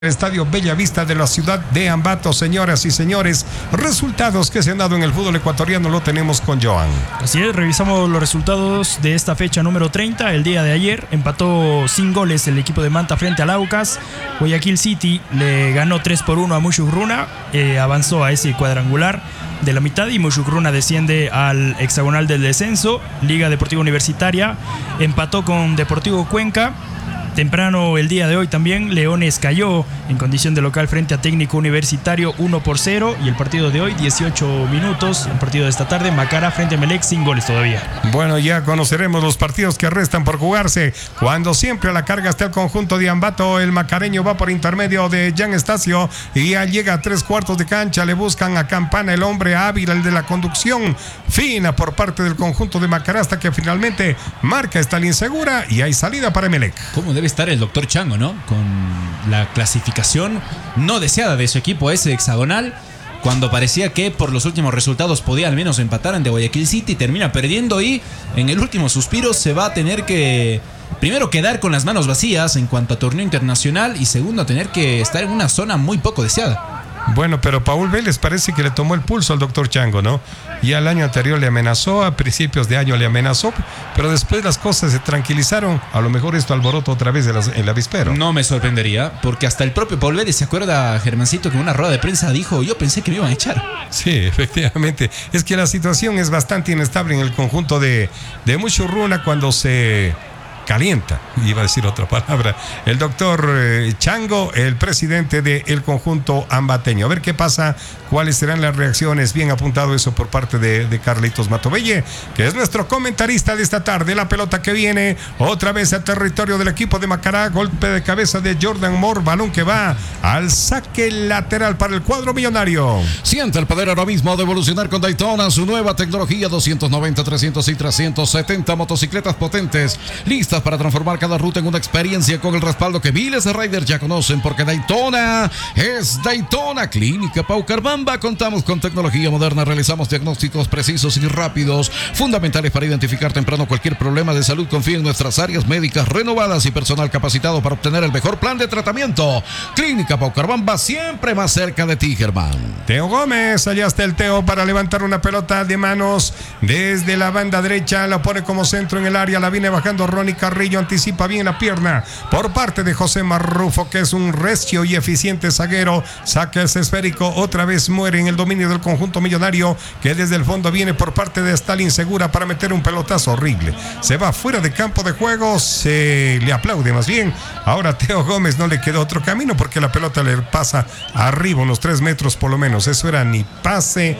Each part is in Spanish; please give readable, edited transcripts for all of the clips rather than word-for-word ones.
Estadio Bellavista de la ciudad de Ambato. Señoras y señores, resultados que se han dado en el fútbol ecuatoriano lo tenemos con Joan. Así es, revisamos los resultados de esta fecha número 30. El día de ayer empató sin goles el equipo de Manta frente al Aucas. Guayaquil City le ganó 3-1 a Mushugruna, avanzó a ese cuadrangular de la mitad y Mushugruna desciende al hexagonal del descenso. Liga Deportiva Universitaria empató con Deportivo Cuenca. Temprano el día de hoy también Leones cayó en condición de local frente a Técnico Universitario 1-0, y el partido de hoy 18 minutos, el partido de esta tarde, Macará frente a Emelec sin goles todavía. Bueno, ya conoceremos los partidos que restan por jugarse. Cuando siempre a la carga está el conjunto de Ambato, el macareño va por intermedio de Jan Estacio y ya llega a 3/4 de cancha. Le buscan a Campana, el hombre hábil, el de la conducción fina por parte del conjunto de Macará, hasta que finalmente marca esta insegura y hay salida para Emelec. ¿Cómo debe estar el doctor Chango, no? Con la clasificación no deseada de su equipo, ese hexagonal, cuando parecía que por los últimos resultados podía al menos empatar ante Guayaquil City, termina perdiendo y en el último suspiro se va a tener que primero quedar con las manos vacías en cuanto a torneo internacional y segundo tener que estar en una zona muy poco deseada. Bueno, pero Paul Vélez parece que le tomó el pulso al doctor Chango, ¿no? Ya el año anterior le amenazó, a principios de año le amenazó, pero después las cosas se tranquilizaron. A lo mejor esto alborotó otra vez en la víspera. No me sorprendería, porque hasta el propio Paul Vélez, ¿se acuerda, Germancito, que en una rueda de prensa dijo: yo pensé que me iban a echar? Sí, efectivamente. Es que la situación es bastante inestable en el conjunto de Mushugruna cuando se calienta, iba a decir otra palabra, el doctor Chango, el presidente del conjunto ambateño. A ver qué pasa, cuáles serán las reacciones. Bien apuntado eso por parte de Carlitos Matovelle, que es nuestro comentarista de esta tarde. La pelota que viene otra vez a territorio del equipo de Macará, golpe de cabeza de Jordan Moore, balón que va al saque lateral para el cuadro millonario. Siente el poder ahora mismo de evolucionar con Daytona, su nueva tecnología, 290, 300 y 370 motocicletas potentes, listas para transformar cada ruta en una experiencia, con el respaldo que miles de riders ya conocen, porque Daytona es Daytona. Clínica Paucarbamba, contamos con tecnología moderna, realizamos diagnósticos precisos y rápidos, fundamentales para identificar temprano cualquier problema de salud. Confía en nuestras áreas médicas renovadas y personal capacitado para obtener el mejor plan de tratamiento. Clínica Paucarbamba, siempre más cerca de ti, Germán. Teo Gómez, allá está el Teo para levantar una pelota de manos desde la banda derecha, la pone como centro en el área, la viene bajando Ronnie Carrillo, anticipa bien la pierna por parte de José Marrufo, que es un recio y eficiente zaguero. Saca ese esférico, otra vez muere en el dominio del conjunto millonario, que desde el fondo viene por parte de Stalin Segura para meter un pelotazo horrible. Se va fuera de campo de juego, se le aplaude más bien. Ahora Teo Gómez no le quedó otro camino, porque la pelota le pasa arriba unos 3 metros por lo menos. Eso era ni pase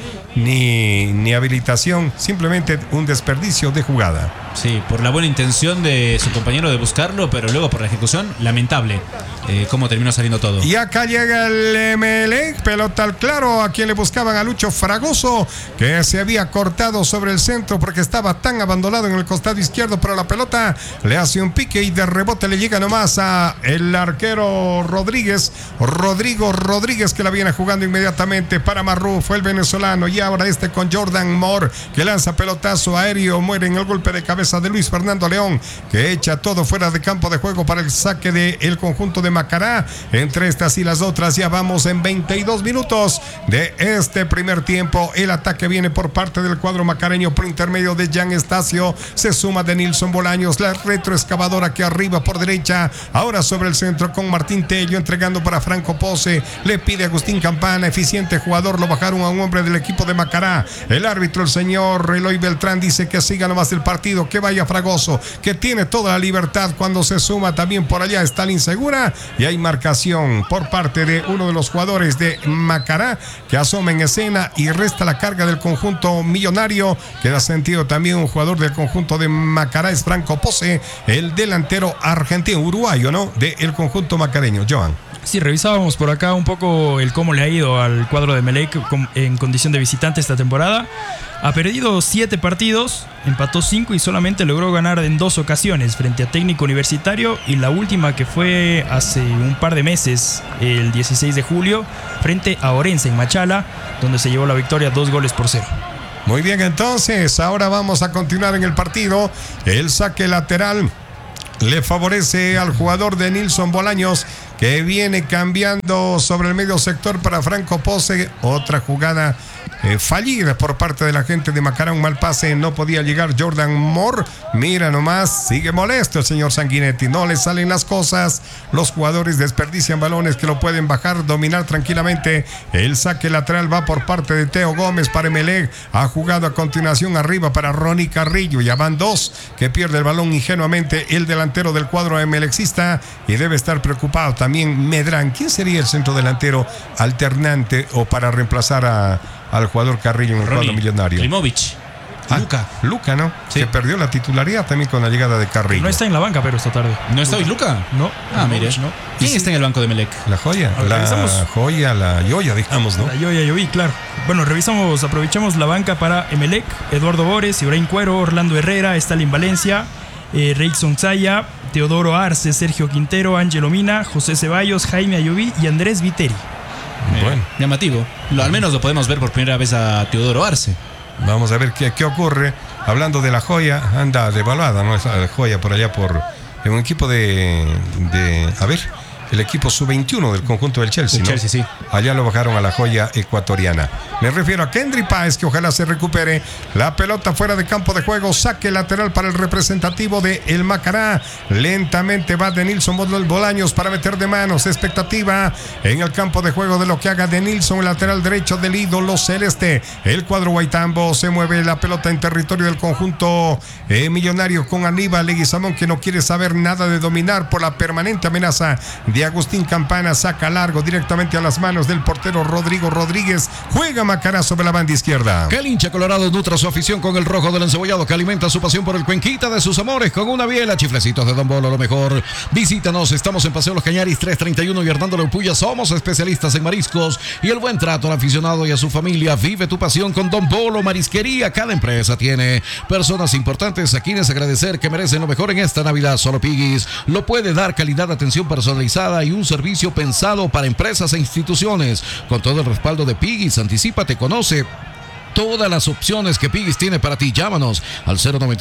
ni habilitación, simplemente un desperdicio de jugada. Sí, por la buena intención de su compañero de buscarlo, pero luego por la ejecución, lamentable cómo terminó saliendo todo. Y acá llega el Emelec, pelota al claro, a quien le buscaban a Lucho Fragoso, que se había cortado sobre el centro porque estaba tan abandonado en el costado izquierdo, pero la pelota le hace un pique y de rebote le llega nomás a el arquero Rodrigo Rodríguez, que la viene jugando inmediatamente para Marrufo, el venezolano, y ahora con Jordan Moore, que lanza pelotazo aéreo, muere en el golpe de cabeza de Luis Fernando León, que echa todo fuera de campo de juego para el saque del conjunto de Macará. Entre estas y las otras, ya vamos en 22 minutos de este primer tiempo. El ataque viene por parte del cuadro macareño por intermedio de Jan Estacio, se suma de Nilson Bolaños, la retroexcavadora que arriba por derecha, ahora sobre el centro con Martín Tello, entregando para Franco Pose, le pide a Agustín Campana, eficiente jugador, lo bajaron a un hombre del equipo de Macará. El árbitro, el señor Eloy Beltrán, dice que siga nomás el partido, que vaya Fragoso, que tiene toda la libertad. Cuando se suma también por allá Stalin Segura, y hay marcación por parte de uno de los jugadores de Macará, que asoma en escena y resta la carga del conjunto millonario. Queda sentido también un jugador del conjunto de Macará, es Franco Pose, el delantero argentino, uruguayo, ¿no?, del conjunto macareño. Joan. Sí, revisábamos por acá un poco el cómo le ha ido al cuadro de Emelec en condición de visitante esta temporada. Ha perdido 7 partidos, empató 5 y solamente logró ganar en 2 ocasiones frente a Técnico Universitario, y la última que fue hace un par de meses, el 16 de julio, frente a Orense en Machala, donde se llevó la victoria 2-0. Muy bien, entonces ahora vamos a continuar en el partido. El saque lateral le favorece al jugador de Nilson Bolaños, que viene cambiando sobre el medio sector para Franco Pose. Otra jugada fallida por parte de la gente de Macará, un mal pase, no podía llegar Jordan Moore. Mira nomás, sigue molesto el señor Sanguinetti, no le salen las cosas, los jugadores desperdician balones que lo pueden bajar, dominar tranquilamente. El saque lateral va por parte de Teo Gómez para Emelec, ha jugado a continuación arriba para Ronnie Carrillo, ya van dos que pierde el balón ingenuamente el delantero del cuadro emelecista y debe estar preocupado también Medrán. ¿Quién sería el centro delantero alternante o para reemplazar al jugador Carrillo en el cuadro millonario? Klimovic. Luca, ¿no? Sí. Que perdió la titularidad también con la llegada de Carrillo. No está en la banca, pero esta tarde. ¿No está hoy Luca? No. Mire. No. ¿Quién está en el banco de Emelec? La joya, A ver, revisamos. la joya, digamos, ¿no? Yo vi, claro. Bueno, aprovechamos la banca para Emelec, Eduardo Bores, Ibrahim Cuero, Orlando Herrera, Stalin Valencia, Reilson Zaya, Teodoro Arce, Sergio Quintero, Ángelo Mina, José Ceballos, Jaime Ayoví y Andrés Viteri. Bueno, Llamativo. Al menos lo podemos ver por primera vez a Teodoro Arce. vamos a ver qué ocurre. Hablando de la joya, anda devaluada, ¿no? Esa joya por allá en un equipo el equipo sub-21 del conjunto del Chelsea, ¿no? Chelsea, sí. Allá lo bajaron a la joya ecuatoriana. Me refiero a Kendry Páez, que ojalá se recupere. La pelota fuera de campo de juego, saque lateral para el representativo de el Macará. Lentamente va Denilson Bolaños para meter de manos. Expectativa en el campo de juego de lo que haga Denilson, el lateral derecho del ídolo celeste. El cuadro Guaitambo se mueve la pelota en territorio del conjunto millonario con Aníbal Leguizamón, que no quiere saber nada de dominar por la permanente amenaza de Agustín Campana. Saca largo directamente a las manos del portero Rodrigo Rodríguez. Juega Macará sobre la banda izquierda. Que el hincha colorado nutra su afición con el rojo del encebollado, que alimenta su pasión por el Cuenquita de sus amores con una biela. Chiflecitos de Don Bolo, lo mejor. Visítanos, estamos en Paseo Los Cañaris 331 y Hernando Leupuya. Somos especialistas en mariscos y el buen trato al aficionado y a su familia. Vive tu pasión con Don Bolo Marisquería. Cada empresa tiene personas importantes a quienes agradecer, que merecen lo mejor en esta Navidad. Solo Piggy's lo puede dar, calidad, atención personalizada y un servicio pensado para empresas e instituciones. Con todo el respaldo de Piggy's, anticípate, conoce todas las opciones que Piggy's tiene para ti. Llámanos al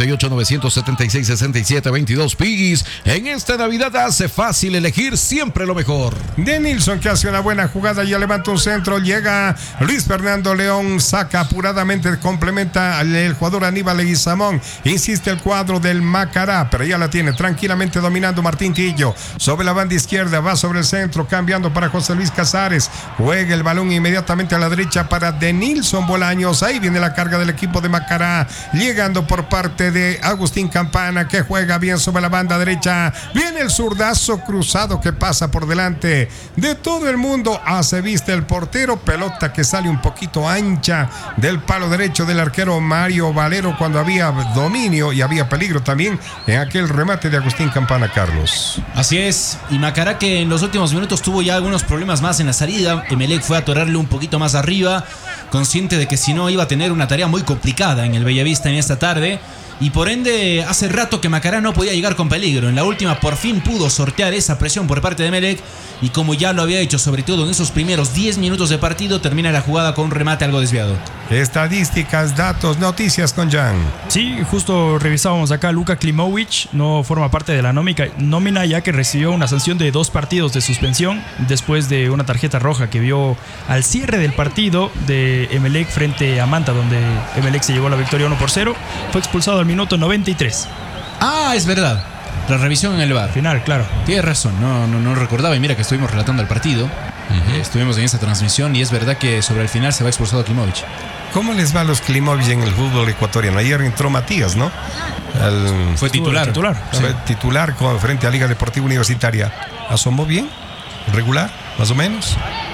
098-976-6722. Piggy's, en esta Navidad hace fácil elegir siempre lo mejor. Denilson, que hace una buena jugada, ya levanta un centro, llega Luis Fernando León, saca apuradamente, complementa el jugador Aníbal Leguizamón, insiste el cuadro del Macará, pero ya la tiene tranquilamente dominando Martín Tillo, sobre la banda izquierda, va sobre el centro, cambiando para José Luis Casares, juega el balón inmediatamente a la derecha para Denilson Bolaños. Ahí viene la carga del equipo de Macará, llegando por parte de Agustín Campana, que juega bien sobre la banda derecha. Viene el zurdazo cruzado que pasa por delante de todo el mundo. Hace vista el portero, pelota que sale un poquito ancha del palo derecho del arquero Mario Valero, cuando había dominio y había peligro también en aquel remate de Agustín Campana, Carlos. Así es, y Macará, que en los últimos minutos tuvo ya algunos problemas más en la salida. Emelec fue a atorarle un poquito más arriba, consciente de que si no iba a tener una tarea muy complicada en el Bellavista en esta tarde, y por ende hace rato que Macará no podía llegar con peligro. En la última por fin pudo sortear esa presión por parte de Emelec, y como ya lo había hecho sobre todo en esos primeros 10 minutos de partido, termina la jugada con un remate algo desviado. Estadísticas, datos, noticias con Jan. Sí, justo revisábamos acá. Luka Klimovic no forma parte de la nómina, ya que recibió una sanción de 2 partidos de suspensión después de una tarjeta roja que vio al cierre del partido de Emelec frente a Manta, donde Emelec se llevó la victoria 1-0. Fue expulsado al minuto 93. Ah, es verdad. La revisión en el VAR. Final, claro. Tienes razón, no recordaba, y mira que estuvimos relatando el partido. Estuvimos en esa transmisión y es verdad que sobre el final se va expulsado Klimovic. ¿Cómo les va a los Klimovic en el fútbol ecuatoriano? Ayer entró Matías, ¿no? Fue titular. Fue titular frente a Liga Deportiva Universitaria. ¿Asomó bien? ¿Regular? ¿Más o menos?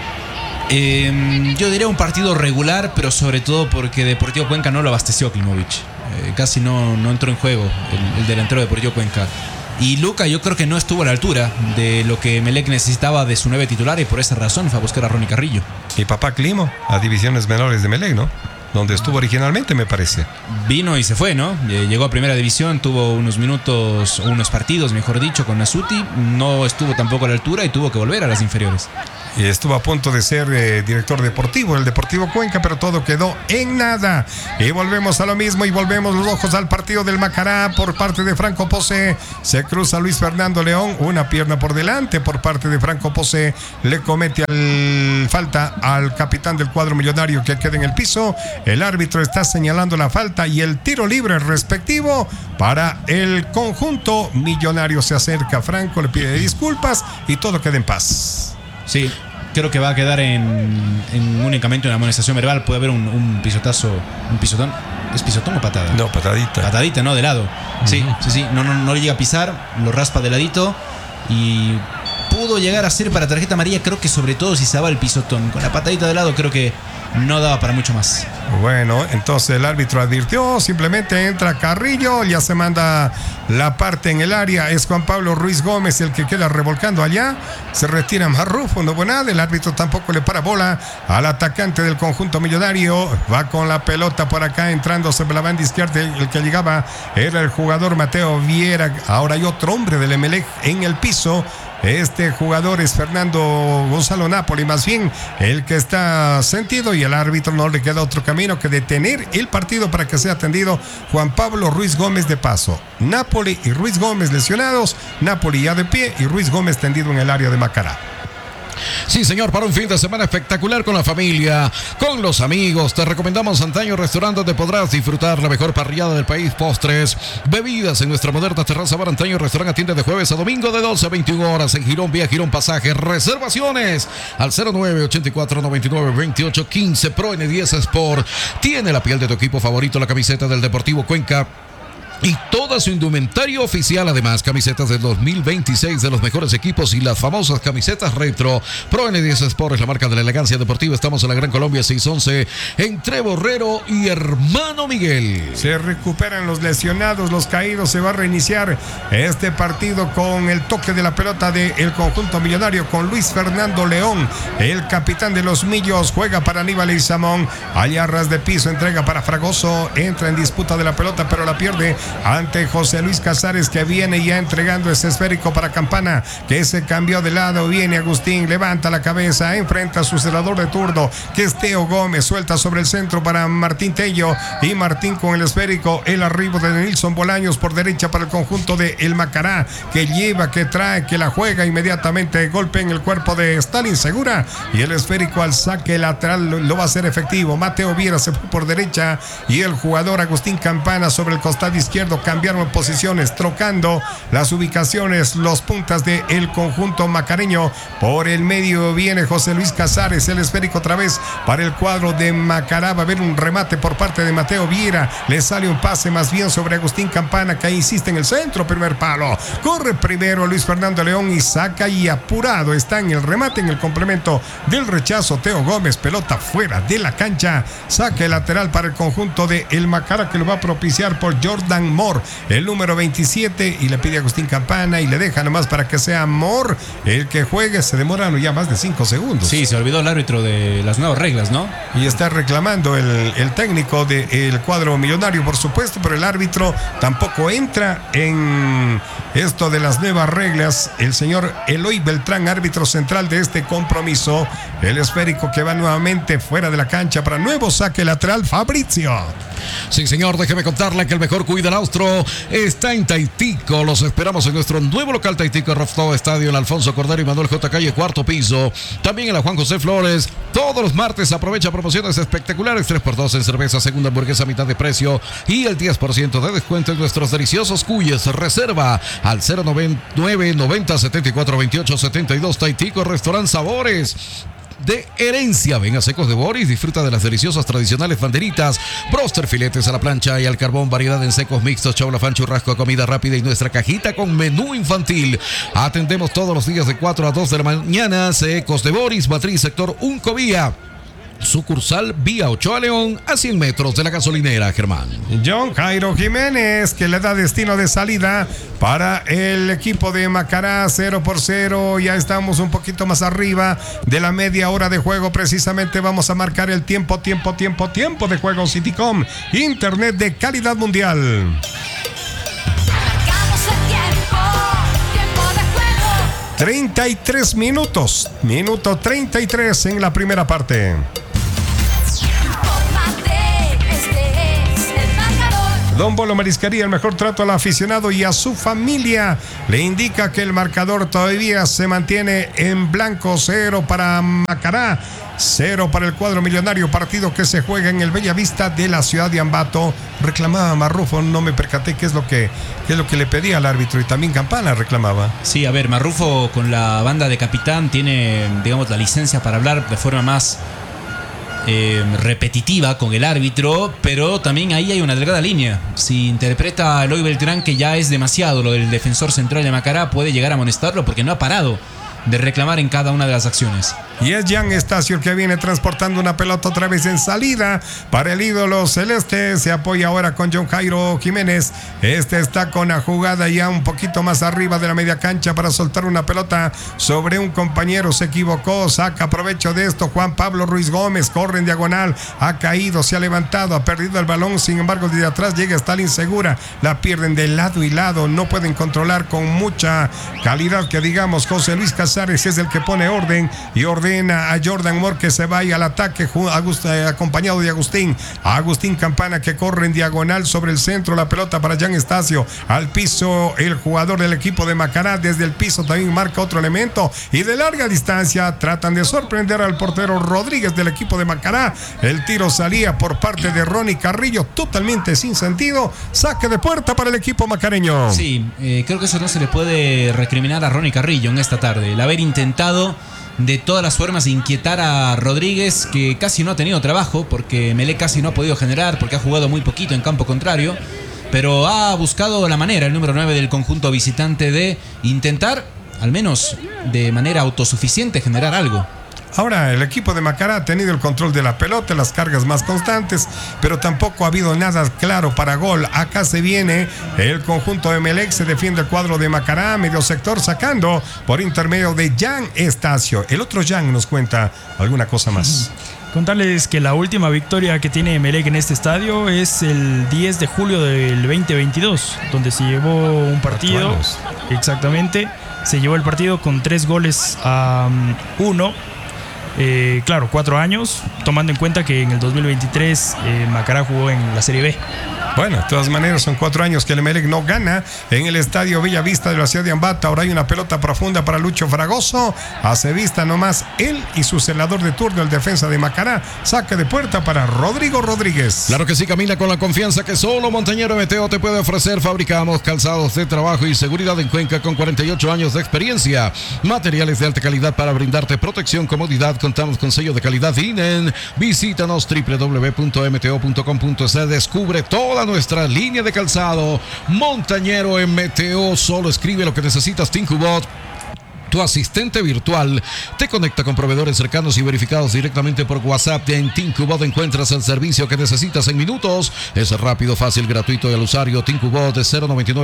Yo diría un partido regular, pero sobre todo porque Deportivo Cuenca no lo abasteció Klimovic. Casi no entró en juego el delantero de Deportivo Cuenca. Y Luka, yo creo que no estuvo a la altura de lo que Emelec necesitaba de su 9 titular, y por esa razón fue a buscar a Ronnie Carrillo. Y papá Climo, a divisiones menores de Emelec, ¿no? donde estuvo originalmente, me parece. Vino y se fue, ¿no? Llegó a primera división, tuvo unos minutos, o unos partidos, mejor dicho, con Nasuti. No estuvo tampoco a la altura y tuvo que volver a las inferiores. Y estuvo a punto de ser director deportivo, el Deportivo Cuenca, pero todo quedó en nada. Y volvemos a lo mismo y volvemos los ojos al partido del Macará por parte de Franco Pose. Se cruza Luis Fernando León, una pierna por delante por parte de Franco Pose. Le comete falta al capitán del cuadro millonario que queda en el piso. El árbitro está señalando la falta y el tiro libre respectivo para el conjunto millonario. Se acerca Franco, le pide disculpas y todo queda en paz. Sí, creo que va a quedar en únicamente una amonestación verbal. Puede haber un pisotazo, un pisotón. ¿Es pisotón o patada? No, patadita. Patadita, ¿no? De lado. Sí, sí. No le llega a pisar, lo raspa de ladito y pudo llegar a ser para tarjeta amarilla, creo que sobre todo si se daba el pisotón. Con la patadita de lado creo que no daba para mucho más. Bueno, entonces el árbitro advirtió, simplemente entra Carrillo, ya se manda la parte en el área, es Juan Pablo Ruiz Gómez el que queda revolcando allá, se retira Marrufo, no hubo nada, el árbitro tampoco le para bola al atacante del conjunto millonario, va con la pelota por acá entrando sobre la banda izquierda, el que llegaba era el jugador Mateo Viera, ahora hay otro hombre del Emelec en el piso. Este jugador es Fernando Gonzalo Napoli, más bien el que está sentido, y el árbitro no le queda otro camino que detener el partido para que sea atendido Juan Pablo Ruiz Gómez de paso. Napoli y Ruiz Gómez lesionados, Napoli ya de pie y Ruiz Gómez tendido en el área de Macará. Sí, señor, para un fin de semana espectacular con la familia, con los amigos. Te recomendamos Antaño Restaurante, donde podrás disfrutar la mejor parrillada del país, postres, bebidas en nuestra moderna terraza bar. Antaño Restaurante atiende de jueves a domingo de 12 a 21 horas en Girón, vía Girón Pasaje. Reservaciones al 09-84-99-28-15. Pro N10 Sport. Tiene la piel de tu equipo favorito, la camiseta del Deportivo Cuenca y toda su indumentaria oficial, además camisetas del 2026 de los mejores equipos y las famosas camisetas retro. Pro N10 Sport es la marca de la elegancia deportiva. Estamos en la Gran Colombia 611 entre Borrero y Hermano Miguel. Se recuperan los lesionados, los caídos. Se va a reiniciar este partido con el toque de la pelota del conjunto millonario con Luis Fernando León, el capitán de los Millos. Juega para Aníbal Isamón, allá a ras de piso, entrega para Fragoso, entra en disputa de la pelota pero la pierde ante José Luis Casares, que viene ya entregando ese esférico para Campana, que se cambió de lado. Viene Agustín, levanta la cabeza, enfrenta a su cerrador de turno, que es Teo Gómez, suelta sobre el centro para Martín Tello, y Martín con el esférico, el arribo de Nilson Bolaños por derecha para el conjunto de El Macará, que lleva, que trae, que la juega inmediatamente, golpe en el cuerpo de Stalin Segura, y el esférico al saque lateral lo va a hacer efectivo. Mateo Viera se fue por derecha y el jugador Agustín Campana sobre el costado izquierdo. Cambiaron posiciones, trocando las ubicaciones, los puntas del conjunto macareño. Por el medio viene José Luis Casares, el esférico otra vez para el cuadro de Macará. Va a haber un remate por parte de Mateo Viera, le sale un pase más bien sobre Agustín Campana, que ahí insiste en el centro, primer palo, corre primero Luis Fernando León y saca, y apurado está en el remate, en el complemento del rechazo Teo Gómez, pelota fuera de la cancha, saque lateral para el conjunto de El Macará, que lo va a propiciar por Jordan Moore, el número 27, y le pide a Agustín Campana y le deja nomás para que sea Moore el que juegue. Se demoran ya más de 5 segundos. Sí, se olvidó el árbitro de las nuevas reglas, ¿no? Y está reclamando el técnico del cuadro millonario, por supuesto, pero el árbitro tampoco entra en esto de las nuevas reglas. El señor Eloy Beltrán, árbitro central de este compromiso. El esférico que va nuevamente fuera de la cancha para nuevo saque lateral, Fabricio. Sí, señor, déjeme contarle que el mejor cuida el austro está en Taitico. Los esperamos en nuestro nuevo local Taitico Rofto Estadio, en Alfonso Cordero y Manuel J. Calle, cuarto piso. También en la Juan José Flores. Todos los martes aprovecha promociones espectaculares: 3x2 en cerveza, segunda hamburguesa a mitad de precio y el 10% de descuento en nuestros deliciosos cuyes. Reserva al 099-90-74-28-72. Taitico Restaurant Sabores de Herencia. Ven a Secos de Boris, disfruta de las deliciosas tradicionales banderitas, broster, filetes a la plancha y al carbón, variedad en secos mixtos, chaulafán, churrasco, comida rápida y nuestra cajita con menú infantil. Atendemos todos los días de 4 a 2 de la mañana. Secos de Boris, matriz, sector Uncovía. sucursal Vía Ochoa León, a 100 metros de la gasolinera, Germán. John Jairo Jiménez, que le da destino de salida para el equipo de Macará, 0-0. Ya estamos un poquito más arriba de la media hora de juego. Precisamente vamos a marcar el tiempo de juego. Citycom, internet de calidad mundial. 33 minutos. Minuto 33 en la primera parte. Don Bolo Marisquería, el mejor trato al aficionado y a su familia. Le indica que el marcador todavía se mantiene en blanco. 0 para Macará, 0 para el cuadro millonario. Partido que se juega en el Bellavista de la ciudad de Ambato. Reclamaba Marrufo, no me percaté qué es lo que le pedía al árbitro, y también Campana reclamaba. Sí, a ver, Marrufo con la banda de capitán tiene, digamos, la licencia para hablar de forma más repetitiva con el árbitro, pero también ahí hay una delgada línea. Si interpreta a Eloy Beltrán que ya es demasiado lo del defensor central de Macará, puede llegar a amonestarlo porque no ha parado de reclamar en cada una de las acciones. Y es Jan Estacio el que viene transportando una pelota otra vez en salida para el ídolo celeste. Se apoya ahora con John Jairo Jiménez. Este está con la jugada ya un poquito más arriba de la media cancha para soltar una pelota sobre un compañero. Se equivocó, saca provecho de esto Juan Pablo Ruiz Gómez. Corre en diagonal, ha caído, se ha levantado, ha perdido el balón. Sin embargo, desde atrás llega Stalin Segura. La pierden de lado y lado. No pueden controlar con mucha calidad, que digamos. José Luis Casares es el que pone orden y ordena a Jordan Moore que se vaya al ataque, acompañado de Agustín Campana, que corre en diagonal sobre el centro. La pelota para Jan Estacio, al piso el jugador del equipo de Macará. Desde el piso también marca otro elemento, y de larga distancia tratan de sorprender al portero Rodríguez del equipo de Macará. El tiro salía por parte de Ronnie Carrillo, totalmente sin sentido. Saque de puerta para el equipo macareño. Sí, creo que eso no se le puede recriminar a Ronnie Carrillo en esta tarde, el haber intentado de todas las formas inquietar a Rodríguez, que casi no ha tenido trabajo porque Melé casi no ha podido generar, porque ha jugado muy poquito en campo contrario, pero ha buscado la manera, el número 9 del conjunto visitante, de intentar, al menos de manera autosuficiente, generar algo. Ahora el equipo de Macará ha tenido el control de la pelota, las cargas más constantes, pero tampoco ha habido nada claro para gol. Acá se viene el conjunto de Emelec, se defiende el cuadro de Macará, medio sector, sacando por intermedio de Jan Estacio. El otro Jan nos cuenta alguna cosa más. Contarles que la última victoria que tiene Emelec en este estadio es el 10 de julio del 2022, donde se llevó un partido. Exactamente, se llevó el partido con 3 goles a 1. Claro, 4 años, tomando en cuenta que en el 2023 Macará jugó en la Serie B. Bueno, de todas maneras son 4 años que el Emelec no gana en el estadio Bellavista de la ciudad de Ambato. Ahora hay una pelota profunda para Lucho Fragoso. Hace vista nomás él y su celador de turno, el defensa de Macará. Saque de puerta para Rodrigo Rodríguez. Claro que sí, camina con la confianza que solo Montañero MTO te puede ofrecer. Fabricamos calzados de trabajo y seguridad en Cuenca con 48 años de experiencia. Materiales de alta calidad para brindarte protección, comodidad. Contamos con sello de calidad INEN. Visítanos www.mto.com.es. Descubre toda nuestra línea de calzado Montañero MTO. Solo escribe lo que necesitas. Tincubot, tu asistente virtual, te conecta con proveedores cercanos y verificados directamente por WhatsApp. En Tincubot encuentras el servicio que necesitas en minutos. Es rápido, fácil, gratuito y al usuario. Tincubot es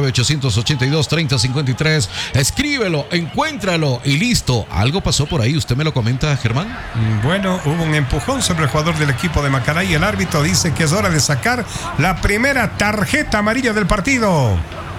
099-882-3053. Escríbelo, encuéntralo y listo. Algo pasó por ahí, ¿usted me lo comenta, Germán? Bueno, hubo un empujón sobre el jugador del equipo de Macará y el árbitro dice que es hora de sacar la primera tarjeta amarilla del partido.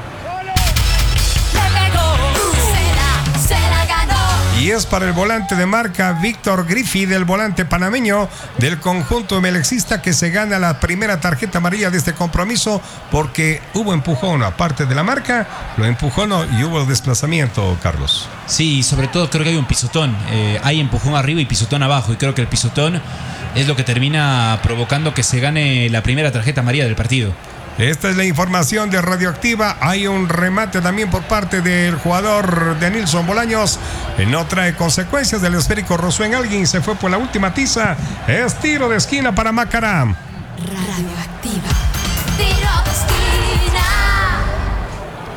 Y es para el volante de marca Víctor Griffith, del volante panameño del conjunto emelecista, que se gana la primera tarjeta amarilla de este compromiso, porque hubo empujón, aparte de la marca, lo empujó y hubo desplazamiento, Carlos. Sí, sobre todo creo que hay un pisotón. Hay empujón arriba y pisotón abajo, y creo que el pisotón es lo que termina provocando que se gane la primera tarjeta amarilla del partido. Esta es la información de Radioactiva. Hay un remate también por parte del jugador de Nilson Bolaños. No trae consecuencias del esférico. Rosuen alguien se fue por la última tiza. Es tiro de esquina para Macará. Radioactiva. Tiro de esquina.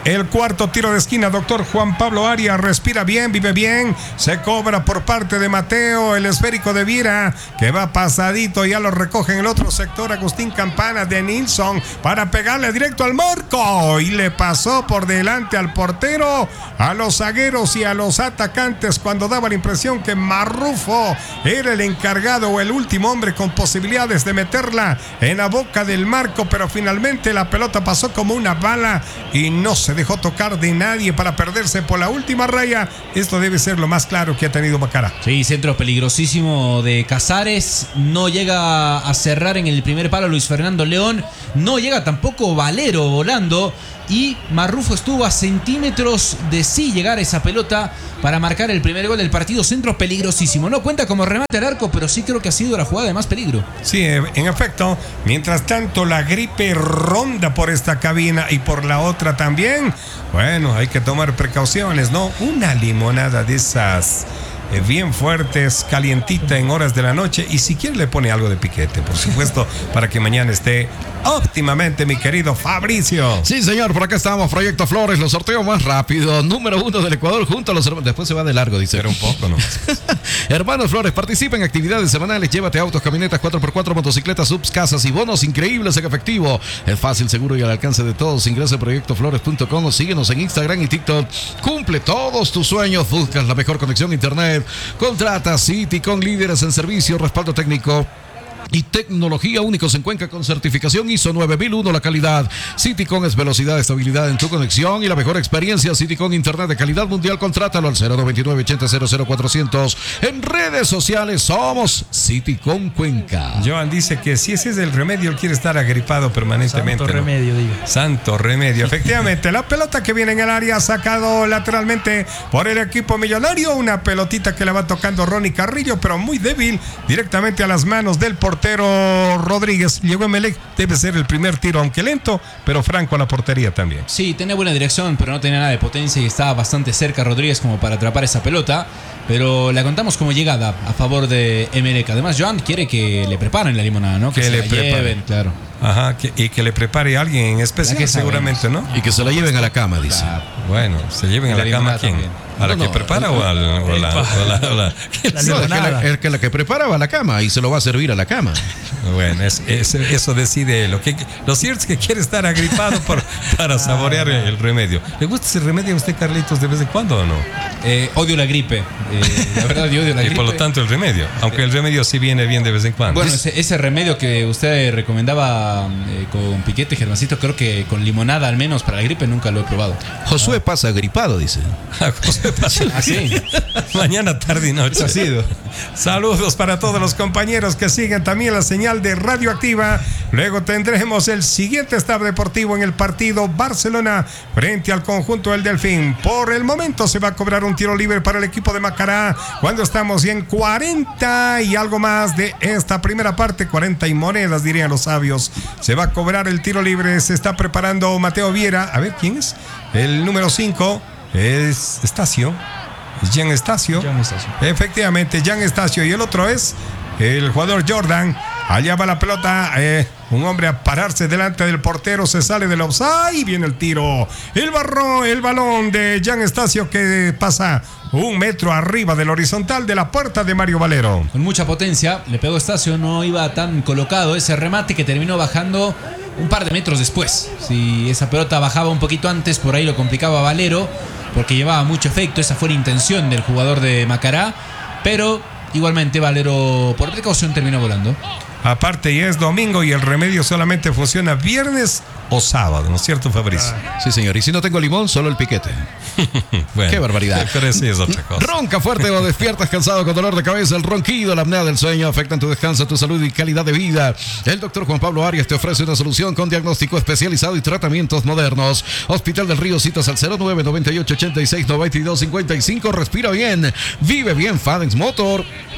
el cuarto tiro de esquina. Doctor Juan Pablo Arias respira bien, vive bien. Se cobra por parte de Mateo. El esférico de Viera que va pasadito. Ya lo recoge en el otro sector Agustín Campana de Nilsson para pegarle directo al marco. Y le pasó por delante al portero, a los zagueros y a los atacantes cuando daba la impresión que Marrufo era el encargado o el último hombre con posibilidades de meterla en la boca del marco, pero finalmente la pelota pasó como una bala y no se dejó tocar de nadie para perderse por la última raya. Esto debe ser lo más claro que ha tenido Macará. Sí, centro peligrosísimo de Casares. No llega a cerrar en el primer palo Luis Fernando León. No llega tampoco Valero volando. Y Marrufo estuvo a centímetros de sí llegar a esa pelota para marcar el primer gol del partido. Centro peligrosísimo. No cuenta como remate al arco, pero sí creo que ha sido la jugada de más peligro. Sí, en efecto. Mientras tanto, la gripe ronda por esta cabina y por la otra también. Bueno, hay que tomar precauciones, ¿no? Una limonada de esas bien fuertes, calientita en horas de la noche, y si quiere le pone algo de piquete, por supuesto, para que mañana esté óptimamente, mi querido Fabricio. Sí, señor, por acá estamos, Proyecto Flores, los sorteos más rápido, número 1 del Ecuador, junto a los hermanos. Después se va de largo, dice. Pero un poco, ¿no? Hermanos Flores, participa en actividades semanales, llévate autos, camionetas, 4x4, motocicletas, subs, casas y bonos increíbles en efectivo. Es fácil, seguro y al alcance de todos. Ingresa a proyectoflores.com o síguenos en Instagram y TikTok. Cumple todos tus sueños, buscas la mejor conexión a internet. Contrata City con líderes en servicio, respaldo técnico y tecnología únicos en Cuenca con certificación ISO 9001. La calidad Citycon es velocidad, estabilidad en tu conexión y la mejor experiencia. Citycon, internet de calidad mundial. Contrátalo al 099-80 en redes sociales somos Citycon Cuenca. Joan dice que si ese es el remedio, él quiere estar agripado permanentemente. Santo remedio, diga. Santo remedio. Efectivamente, la pelota que viene en el área, sacado lateralmente por el equipo millonario. Una pelotita que la va tocando Ronnie Carrillo, pero muy débil, directamente a las manos del portero Rodríguez. Llegó Emelec, debe ser el primer tiro, aunque lento, pero franco a la portería también. Sí, tenía buena dirección, pero no tenía nada de potencia y estaba bastante cerca Rodríguez como para atrapar esa pelota. Pero la contamos como llegada a favor de Emelec. Además, Joan quiere que le preparen la limonada, ¿no? Que le preparen, claro. Ajá, y que le prepare a alguien en especial, seguramente, ¿no? Y que se la lleven a la cama, dice. Bueno, ¿se lleven a la cama a quién? También. ¿A la que prepara o a la el que prepara va a la cama y se lo va a servir a la cama. Bueno, eso decide lo cierto es que quiere estar agripado para saborear el remedio. ¿Le gusta ese remedio a usted, Carlitos, de vez en cuando o no? Odio la gripe. La verdad, yo odio la gripe. Y por lo tanto el remedio, aunque el remedio sí viene bien de vez en cuando. Bueno, ese remedio que usted recomendaba con piquete, Germancito, creo que con limonada al menos para la gripe nunca lo he probado. Josué pasa agripado, dice. José pasa. Así. Mañana, tarde y noche. Ha sido. Saludos para todos los compañeros que siguen también la señal de Radioactiva. Luego tendremos el siguiente staff deportivo en el partido Barcelona frente al conjunto del Delfín. Por el momento se va a cobrar un tiro libre para el equipo de Macará cuando estamos en 40 y algo más de esta primera parte, 40 y monedas dirían los sabios. Se va a cobrar el tiro libre, se está preparando Mateo Viera. A ver, ¿quién es? El número 5 es Estacio. Jan Estacio. Efectivamente, Jan Estacio. Y el otro es el jugador Jordan. Allá va la pelota. Un hombre a pararse delante del portero. Se sale del offside y viene el tiro. El balón de Jan Estacio que pasa 1 metro arriba del horizontal de la puerta de Mario Valero. Con mucha potencia. Le pegó Estacio. No iba tan colocado ese remate que terminó bajando un par de metros después. Si esa pelota bajaba un poquito antes, por ahí lo complicaba Valero, porque llevaba mucho efecto. Esa fue la intención del jugador de Macará, pero igualmente Valero por precaución terminó volando. Aparte ya es domingo y el remedio solamente funciona viernes o sábado, ¿no es cierto, Fabricio? Sí, señor. Y si no tengo limón, solo el piquete. Bueno, qué barbaridad. Pero sí es otra cosa. Ronca fuerte o despiertas cansado con dolor de cabeza. El ronquido, la apnea del sueño afectan tu descanso, tu salud y calidad de vida. El doctor Juan Pablo Arias te ofrece una solución con diagnóstico especializado y tratamientos modernos. Hospital del Río, citas al 0998869255. Respira bien, vive bien, Fadenx Motor.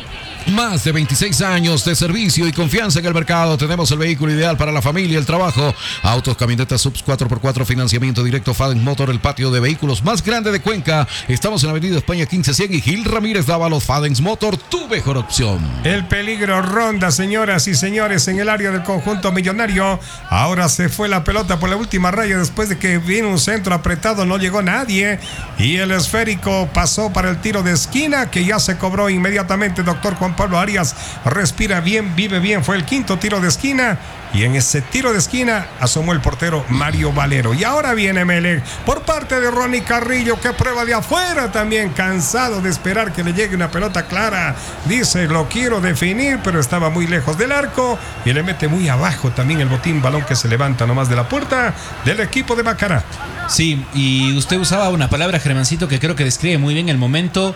Más de 26 años de servicio y confianza en el mercado. Tenemos el vehículo ideal para la familia, el trabajo. Autos, camionetas, subs 4x4, financiamiento directo. Fadens Motor, el patio de vehículos más grande de Cuenca. Estamos en Avenida España 1500 y Gil Ramírez Dávalos. Fadens Motor, tu mejor opción. El peligro ronda, señoras y señores, en el área del conjunto millonario. Ahora se fue la pelota por la última raya después de que vino un centro apretado, no llegó nadie. Y el esférico pasó para el tiro de esquina, que ya se cobró inmediatamente. Doctor Juan Pablo Arias respira bien, vive bien. Fue el quinto tiro de esquina. Y en ese tiro de esquina asomó el portero Mario Valero. Y ahora viene Emelec por parte de Ronnie Carrillo, que prueba de afuera también, cansado de esperar que le llegue una pelota clara. Dice, lo quiero definir, pero estaba muy lejos del arco. Y le mete muy abajo también el botín, balón que se levanta nomás de la puerta del equipo de Macará. Sí, y usted usaba una palabra, Germancito, que creo que describe muy bien el momento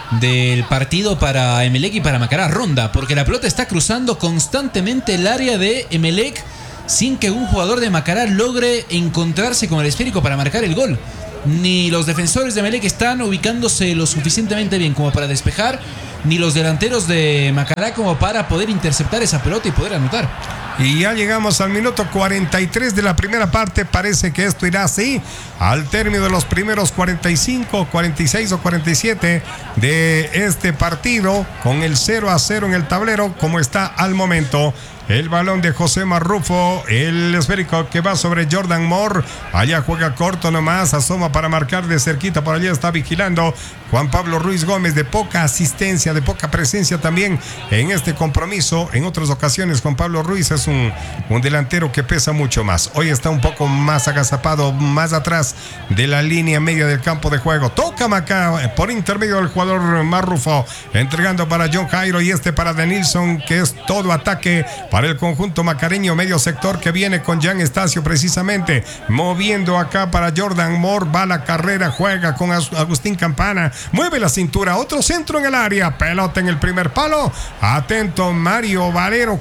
del partido para Emelec y para Macará, ronda, porque la pelota está cruzando constantemente el área de Emelec sin que un jugador de Macará logre encontrarse con el esférico para marcar el gol. Ni los defensores de Emelec están ubicándose lo suficientemente bien como para despejar, ni los delanteros de Macará como para poder interceptar esa pelota y poder anotar. Y ya llegamos al minuto 43 de la primera parte. Parece que esto irá así al término de los primeros 45, 46 o 47 de este partido, con el 0-0 en el tablero como está al momento. El balón de José Marrufo, el esférico que va sobre Jordan Moore. Allá juega corto nomás, asoma para marcar de cerquita. Por allá está vigilando Juan Pablo Ruiz Gómez, de poca asistencia, de poca presencia también en este compromiso. En otras ocasiones Juan Pablo Ruiz es un delantero que pesa mucho más. Hoy está un poco más agazapado, más atrás de la línea media del campo de juego. Toca Macá por intermedio del jugador Marrufo, entregando para John Jairo y para Denilson, que es todo ataque para el conjunto macareño. Medio sector que viene con Jan Estacio precisamente, moviendo acá para Jordan Moore. Va la carrera, juega con Agustín Campana, mueve la cintura, otro centro en el área, pelota en el primer palo. Atento Mario Valero,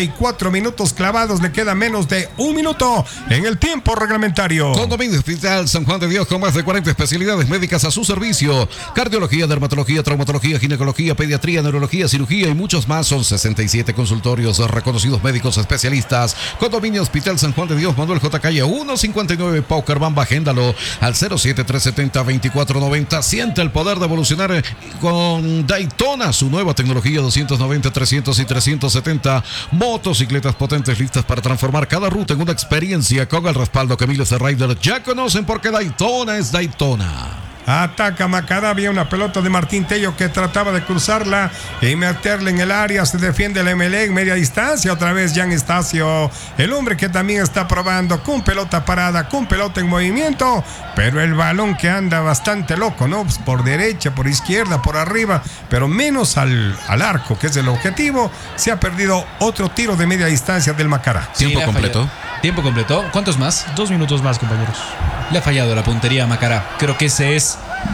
44 minutos clavados, le queda menos de un minuto en el tiempo reglamentario. Condominio Hospital San Juan de Dios, con más de 40 especialidades médicas a su servicio: cardiología, dermatología, traumatología, ginecología, pediatría, neurología, cirugía y muchos más. Son 67 consultorios reconocidos médicos especialistas. Condominio Hospital San Juan de Dios, Manuel J. Calle 159, Paucarbamba. Agéndalo al 07370-2490. Siente el poder de evolucionar con Daytona, su nueva tecnología 290, 300 y 370. Motocicletas potentes listas para transformar cada ruta en una experiencia, con el respaldo que miles de riders ya conocen, porque Daytona es Daytona. Ataca Macará, había una pelota de Martín Tello que trataba de cruzarla y meterla en el área. Se defiende el Emelec, media distancia. Otra vez Jan Estacio, el hombre que también está probando con pelota parada, con pelota en movimiento, pero el balón que anda bastante loco, ¿no? Pues por derecha, por izquierda, por arriba, pero menos al arco, que es el objetivo. Se ha perdido otro tiro de media distancia del Macará. Tiempo completo. Tiempo completo. ¿Cuántos más? 2 minutos más, compañeros. Le ha fallado la puntería a Macará. Creo que ese es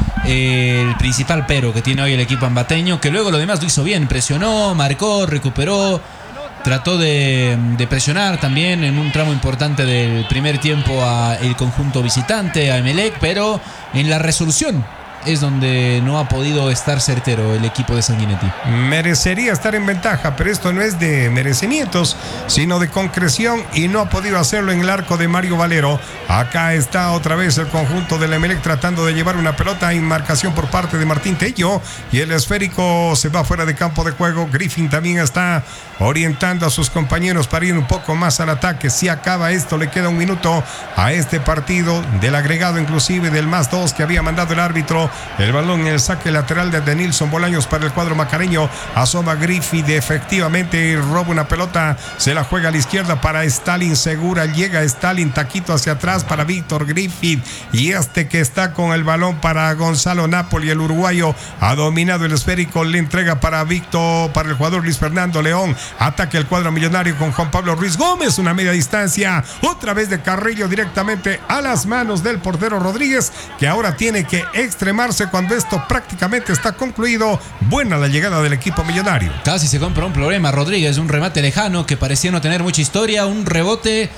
el principal pero que tiene hoy el equipo ambateño, que luego lo demás lo hizo bien. Presionó, marcó, recuperó, trató de presionar también en un tramo importante del primer tiempo a el conjunto visitante, a Emelec, pero en la resolución es donde no ha podido estar certero el equipo de Sanguinetti. Merecería estar en ventaja, pero esto no es de merecimientos, sino de concreción, y no ha podido hacerlo en el arco de Mario Valero. Acá está otra vez el conjunto del Emelec tratando de llevar una pelota en marcación por parte de Martín Tello, y el esférico se va fuera de campo de juego. Griffin también está orientando a sus compañeros para ir un poco más al ataque. Si acaba esto, le queda un minuto a este partido, del agregado inclusive del +2 que había mandado el árbitro. El balón en el saque lateral de Denilson Bolaños para el cuadro macareño. Asoma Griffith, efectivamente roba una pelota, se la juega a la izquierda para Stalin Segura. Llega Stalin, taquito hacia atrás para Víctor Griffith, y que está con el balón para Gonzalo Napoli, el uruguayo. Ha dominado el esférico, le entrega para Víctor, para el jugador Luis Fernando León. Ataque el cuadro millonario con Juan Pablo Ruiz Gómez, una media distancia, otra vez de Carrillo directamente a las manos del portero Rodríguez, que ahora tiene que extremar cuando esto prácticamente está concluido. Buena la llegada del equipo millonario. Casi se compra un problema Rodríguez, un remate lejano que parecía no tener mucha historia, un rebote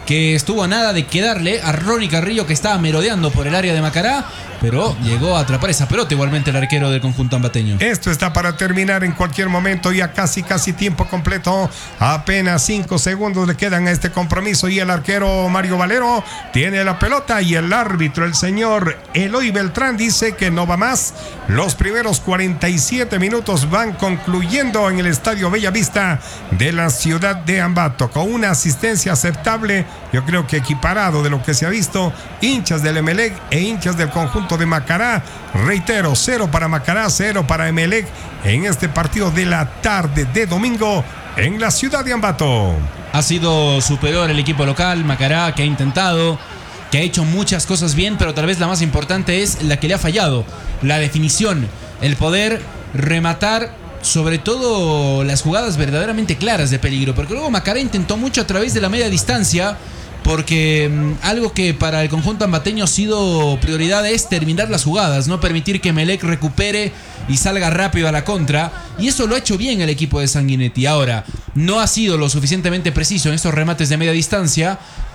que estuvo a nada de quedarle a Ronnie Carrillo, que estaba merodeando por el área de Macará, pero llegó a atrapar esa pelota igualmente el arquero del conjunto ambateño. Esto está para terminar en cualquier momento, ya casi tiempo completo, apenas 5 segundos le quedan a este compromiso y el arquero Mario Valero tiene la pelota y el árbitro, el señor Eloy Beltrán, dice que no va más. Los primeros 47 minutos van concluyendo en el Estadio Bellavista de la ciudad de Ambato, con una asistencia aceptable, yo creo que equiparado de lo que se ha visto, hinchas del Emelec e hinchas del conjunto de Macará. Reitero, 0 para Macará, 0 para Emelec en este partido de la tarde de domingo en la ciudad de Ambato. Ha sido superior el equipo local, Macará, que ha intentado, que ha hecho muchas cosas bien, pero tal vez la más importante es la que le ha fallado, la definición, el poder rematar, sobre todo las jugadas verdaderamente claras de peligro, porque luego Macará intentó mucho a través de la media distancia, porque algo que para el conjunto ambateño ha sido prioridad es terminar las jugadas, no permitir que Emelec recupere y salga rápido a la contra, y eso lo ha hecho bien el equipo de Sanguinetti. Ahora, no ha sido lo suficientemente preciso en estos remates de media distancia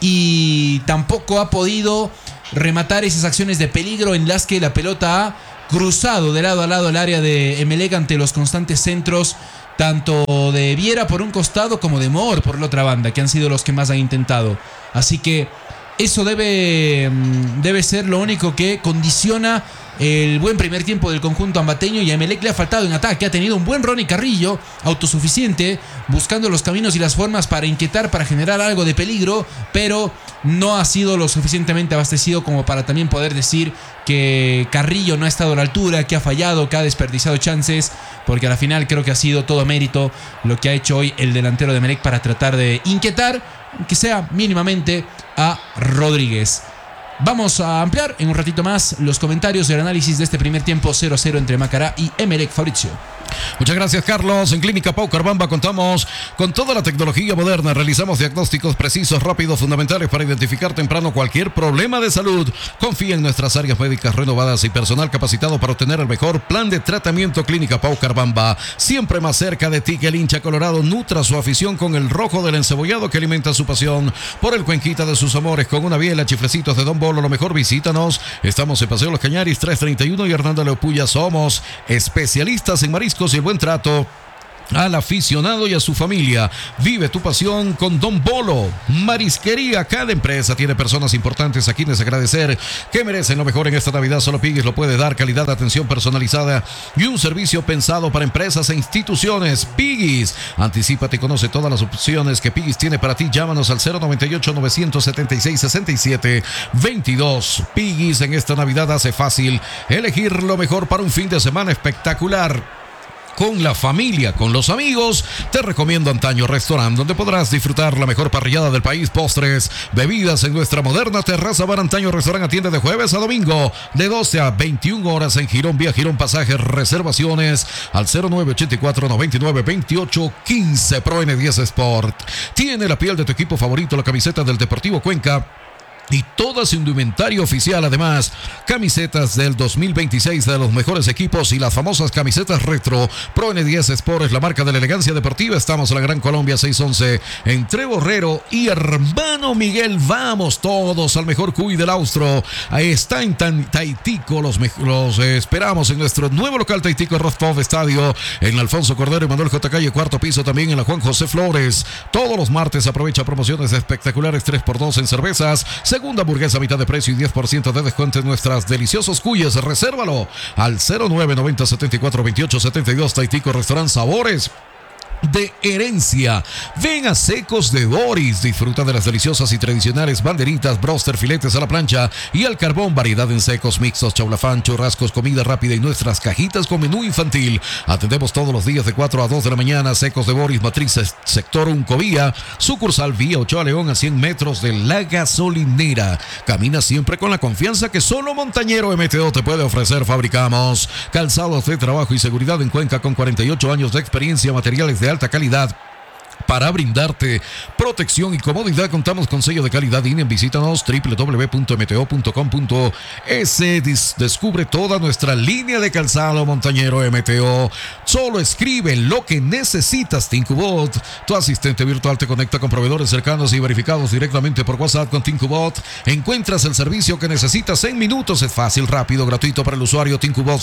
y tampoco ha podido rematar esas acciones de peligro en las que la pelota ha cruzado de lado a lado el área de Emelec ante los constantes centros tanto de Viera por un costado como de Moore por la otra banda, que han sido los que más han intentado. Así que eso debe ser lo único que condiciona el buen primer tiempo del conjunto ambateño, y a Emelec le ha faltado en ataque. Ha tenido un buen Ronnie Carrillo, autosuficiente, buscando los caminos y las formas para inquietar, para generar algo de peligro, pero no ha sido lo suficientemente abastecido como para también poder decir que Carrillo no ha estado a la altura, que ha fallado, que ha desperdiciado chances, porque a la final creo que ha sido todo mérito lo que ha hecho hoy el delantero de Emelec para tratar de inquietar, que sea mínimamente, a Rodríguez. Vamos a ampliar en un ratito más los comentarios del análisis de este primer tiempo 0-0 entre Macará y Emelec. Fabricio. Muchas gracias, Carlos. En Clínica Pau Carbamba contamos con toda la tecnología moderna. Realizamos diagnósticos precisos, rápidos, fundamentales para identificar temprano cualquier problema de salud. Confía en nuestras áreas médicas renovadas y personal capacitado para obtener el mejor plan de tratamiento. Clínica Pau Carbamba, siempre más cerca de ti. Que el hincha colorado nutra su afición con el rojo del encebollado que alimenta su pasión por el Cuenquita de sus amores, con una biela, chiflecitos de Don Bolo. Lo mejor, visítanos. Estamos en Paseo Los Cañaris 331 y Hernando Leopuya. Somos especialistas en mariscos y el buen trato al aficionado y a su familia. Vive tu pasión con Don Bolo Marisquería. Cada empresa tiene personas importantes a quienes agradecer, que merecen lo mejor en esta Navidad. Solo Piguis lo puede dar. Calidad, atención personalizada y un servicio pensado para empresas e instituciones. Piguis, anticípate y conoce todas las opciones que Piguis tiene para ti. Llámanos al 098-976-6722. Piguis, en esta Navidad hace fácil elegir lo mejor para un fin de semana espectacular con la familia, con los amigos. Te recomiendo Antaño Restaurant, donde podrás disfrutar la mejor parrillada del país, postres, bebidas en nuestra moderna terraza bar. Antaño Restaurant atiende de jueves a domingo de 12 a 21 horas en Girón, vía Girón Pasajes. Reservaciones al 0984-992815. Pro N10 Sport. Tiene la piel de tu equipo favorito, la camiseta del Deportivo Cuenca y todo su indumentario oficial. Además, camisetas del 2026 de los mejores equipos y las famosas camisetas retro. Pro N10 Sport es la marca de la elegancia deportiva. Estamos en la Gran Colombia 611 entre Borrero y Hermano Miguel. Vamos todos al mejor cuy del Austro. Ahí está en Taitico. Los esperamos en nuestro nuevo local Taitico Rostov Estadio, en Alfonso Cordero y Manuel J. Calle, cuarto piso. También en la Juan José Flores. Todos los martes aprovecha promociones espectaculares, 3x2 en cervezas, segunda hamburguesa a mitad de precio y 10% de descuento en nuestras deliciosos cuyes. Resérvalo al 0990-7428-72. Taitico Restaurant, sabores de herencia. Ven a Secos de Boris. Disfruta de las deliciosas y tradicionales banderitas, broster, filetes a la plancha y al carbón. Variedad en secos, mixtos, chaulafán, churrascos, comida rápida y nuestras cajitas con menú infantil. Atendemos todos los días de 4 a 2 de la mañana. Secos de Boris, matriz sector Uncovía, sucursal vía Ochoa León, a 100 metros de la gasolinera. Camina siempre con la confianza que solo Montañero MTO te puede ofrecer. Fabricamos calzados de trabajo y seguridad en Cuenca con 48 años de experiencia, materiales de alta calidad Para brindarte protección y comodidad, contamos con sello de calidad INEM. Visítanos www.mto.com.es. Descubre toda nuestra línea de calzado montañero MTO. Solo escribe lo que necesitas. Tincubot, tu asistente virtual, te conecta con proveedores cercanos y verificados directamente por WhatsApp. Con Tincubot encuentras el servicio que necesitas en minutos. Es fácil, rápido, gratuito para el usuario. Tincubot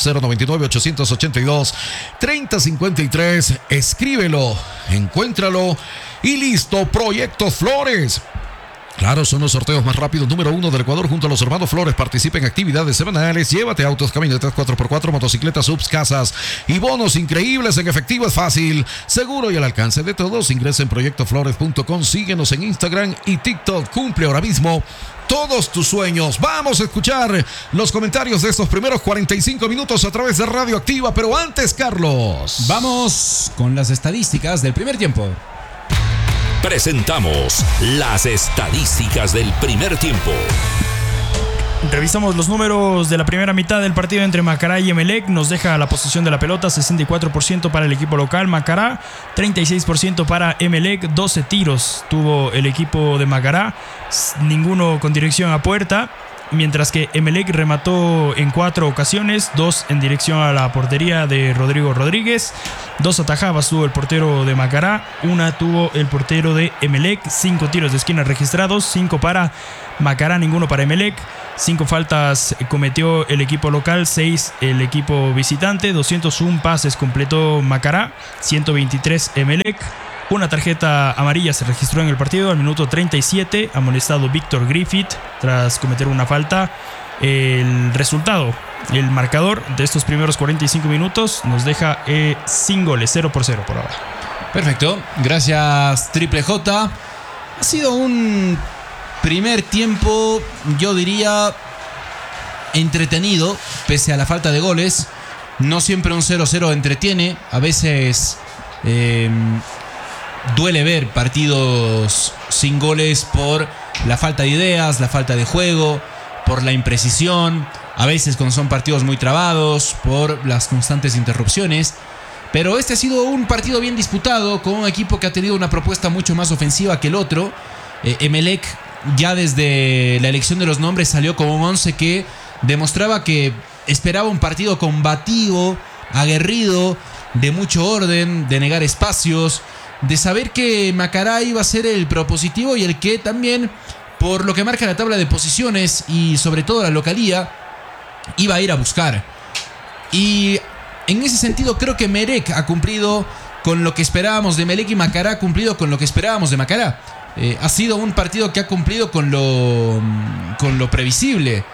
099-882-3053. Escríbelo, encuéntralo y listo. Proyecto Flores. Claro, son los sorteos más rápidos número 1 del Ecuador junto a los hermanos Flores. Participa en actividades semanales. Llévate autos, camionetas 4x4, motocicletas, subs, casas y bonos increíbles en efectivo. Es fácil, seguro y al alcance de todos. Ingresa en proyectoflores.com. Síguenos en Instagram y TikTok. Cumple ahora mismo todos tus sueños. Vamos a escuchar los comentarios de estos primeros 45 minutos a través de Radio Activa. Pero antes, Carlos, vamos con las estadísticas del primer tiempo. Presentamos las estadísticas del primer tiempo. Revisamos los números de la primera mitad del partido entre Macará y Emelec. Nos deja la posesión de la pelota, 64% para el equipo local Macará, 36% para Emelec. 12 tiros tuvo el equipo de Macará, ninguno con dirección a puerta, mientras que Emelec remató en 4 ocasiones, 2 en dirección a la portería de Rodrigo Rodríguez. 2 atajadas tuvo el portero de Macará, 1 tuvo el portero de Emelec. 5 tiros de esquina registrados, 5 para Macará, ninguno para Emelec. 5 faltas cometió el equipo local, 6 el equipo visitante. 201 pases completó Macará, 123 Emelec. Una tarjeta amarilla se registró en el partido al minuto 37, amonestado Víctor Griffith tras cometer una falta. El resultado, el marcador de estos primeros 45 minutos nos deja sin goles, 0-0 por ahora. Perfecto, gracias Triple J. Ha sido un primer tiempo, yo diría, entretenido, pese a la falta de goles. No siempre un 0-0 entretiene, a veces duele ver partidos sin goles por la falta de ideas, la falta de juego, por la imprecisión, a veces cuando son partidos muy trabados, por las constantes interrupciones. Pero este ha sido un partido bien disputado, con un equipo que ha tenido una propuesta mucho más ofensiva que el otro. Emelec, ya desde la elección de los nombres, salió como un 11 que demostraba que esperaba un partido combativo, aguerrido, de mucho orden, de negar espacios, de saber que Macará iba a ser el propositivo y el que también, por lo que marca la tabla de posiciones y sobre todo la localía, iba a ir a buscar. Y en ese sentido creo que Emelec ha cumplido con lo que esperábamos de Emelec y Macará ha cumplido con lo que esperábamos de Macará. Ha sido un partido que ha cumplido con lo previsible.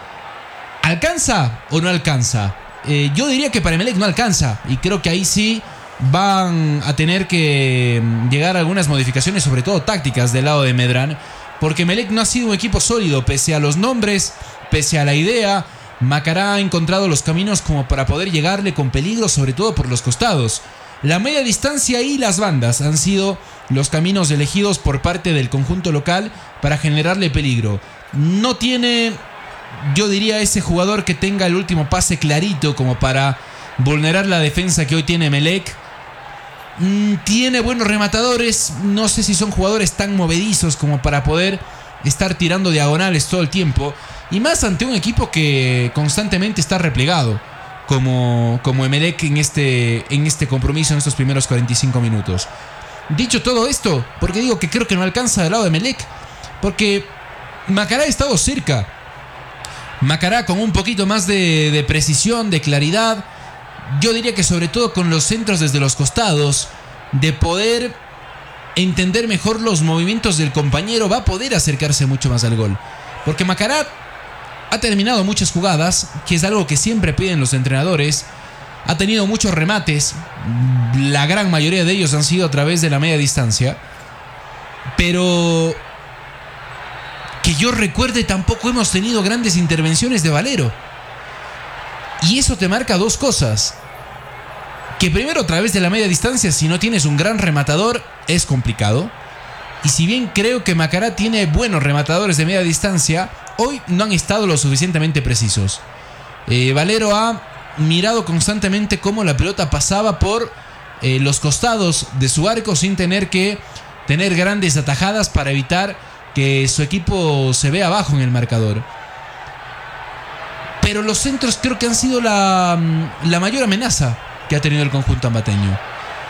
¿Alcanza o no alcanza? Yo diría que para Emelec no alcanza, y creo que ahí sí van a tener que llegar a algunas modificaciones, sobre todo tácticas del lado de Medrán, porque Emelec no ha sido un equipo sólido, pese a los nombres, pese a la idea. Macará ha encontrado los caminos como para poder llegarle con peligro, sobre todo por los costados. La media distancia y las bandas han sido los caminos elegidos por parte del conjunto local para generarle peligro. No tiene, yo diría, ese jugador que tenga el último pase clarito como para vulnerar la defensa que hoy tiene Emelec. Tiene buenos rematadores, no sé si son jugadores tan movedizos como para poder estar tirando diagonales todo el tiempo, y más ante un equipo que constantemente está replegado como Emelec en este compromiso, en estos primeros 45 minutos. Dicho todo esto, porque digo que creo que no alcanza del lado de Emelec, porque Macará ha estado cerca. Macará con un poquito más de precisión, de claridad, yo diría que sobre todo con los centros desde los costados, de poder entender mejor los movimientos del compañero, va a poder acercarse mucho más al gol. Porque Macará ha terminado muchas jugadas, que es algo que siempre piden los entrenadores. Ha tenido muchos remates, la gran mayoría de ellos han sido a través de la media distancia. Pero que yo recuerde, tampoco hemos tenido grandes intervenciones de Valero. Y eso te marca dos cosas: que primero, a través de la media distancia, si no tienes un gran rematador, es complicado. Y si bien creo que Macará tiene buenos rematadores de media distancia, hoy no han estado lo suficientemente precisos. Valero ha mirado constantemente cómo la pelota pasaba por los costados de su arco sin tener que tener grandes atajadas para evitar que su equipo se vea abajo en el marcador. Pero los centros creo que han sido la mayor amenaza que ha tenido el conjunto ambateño.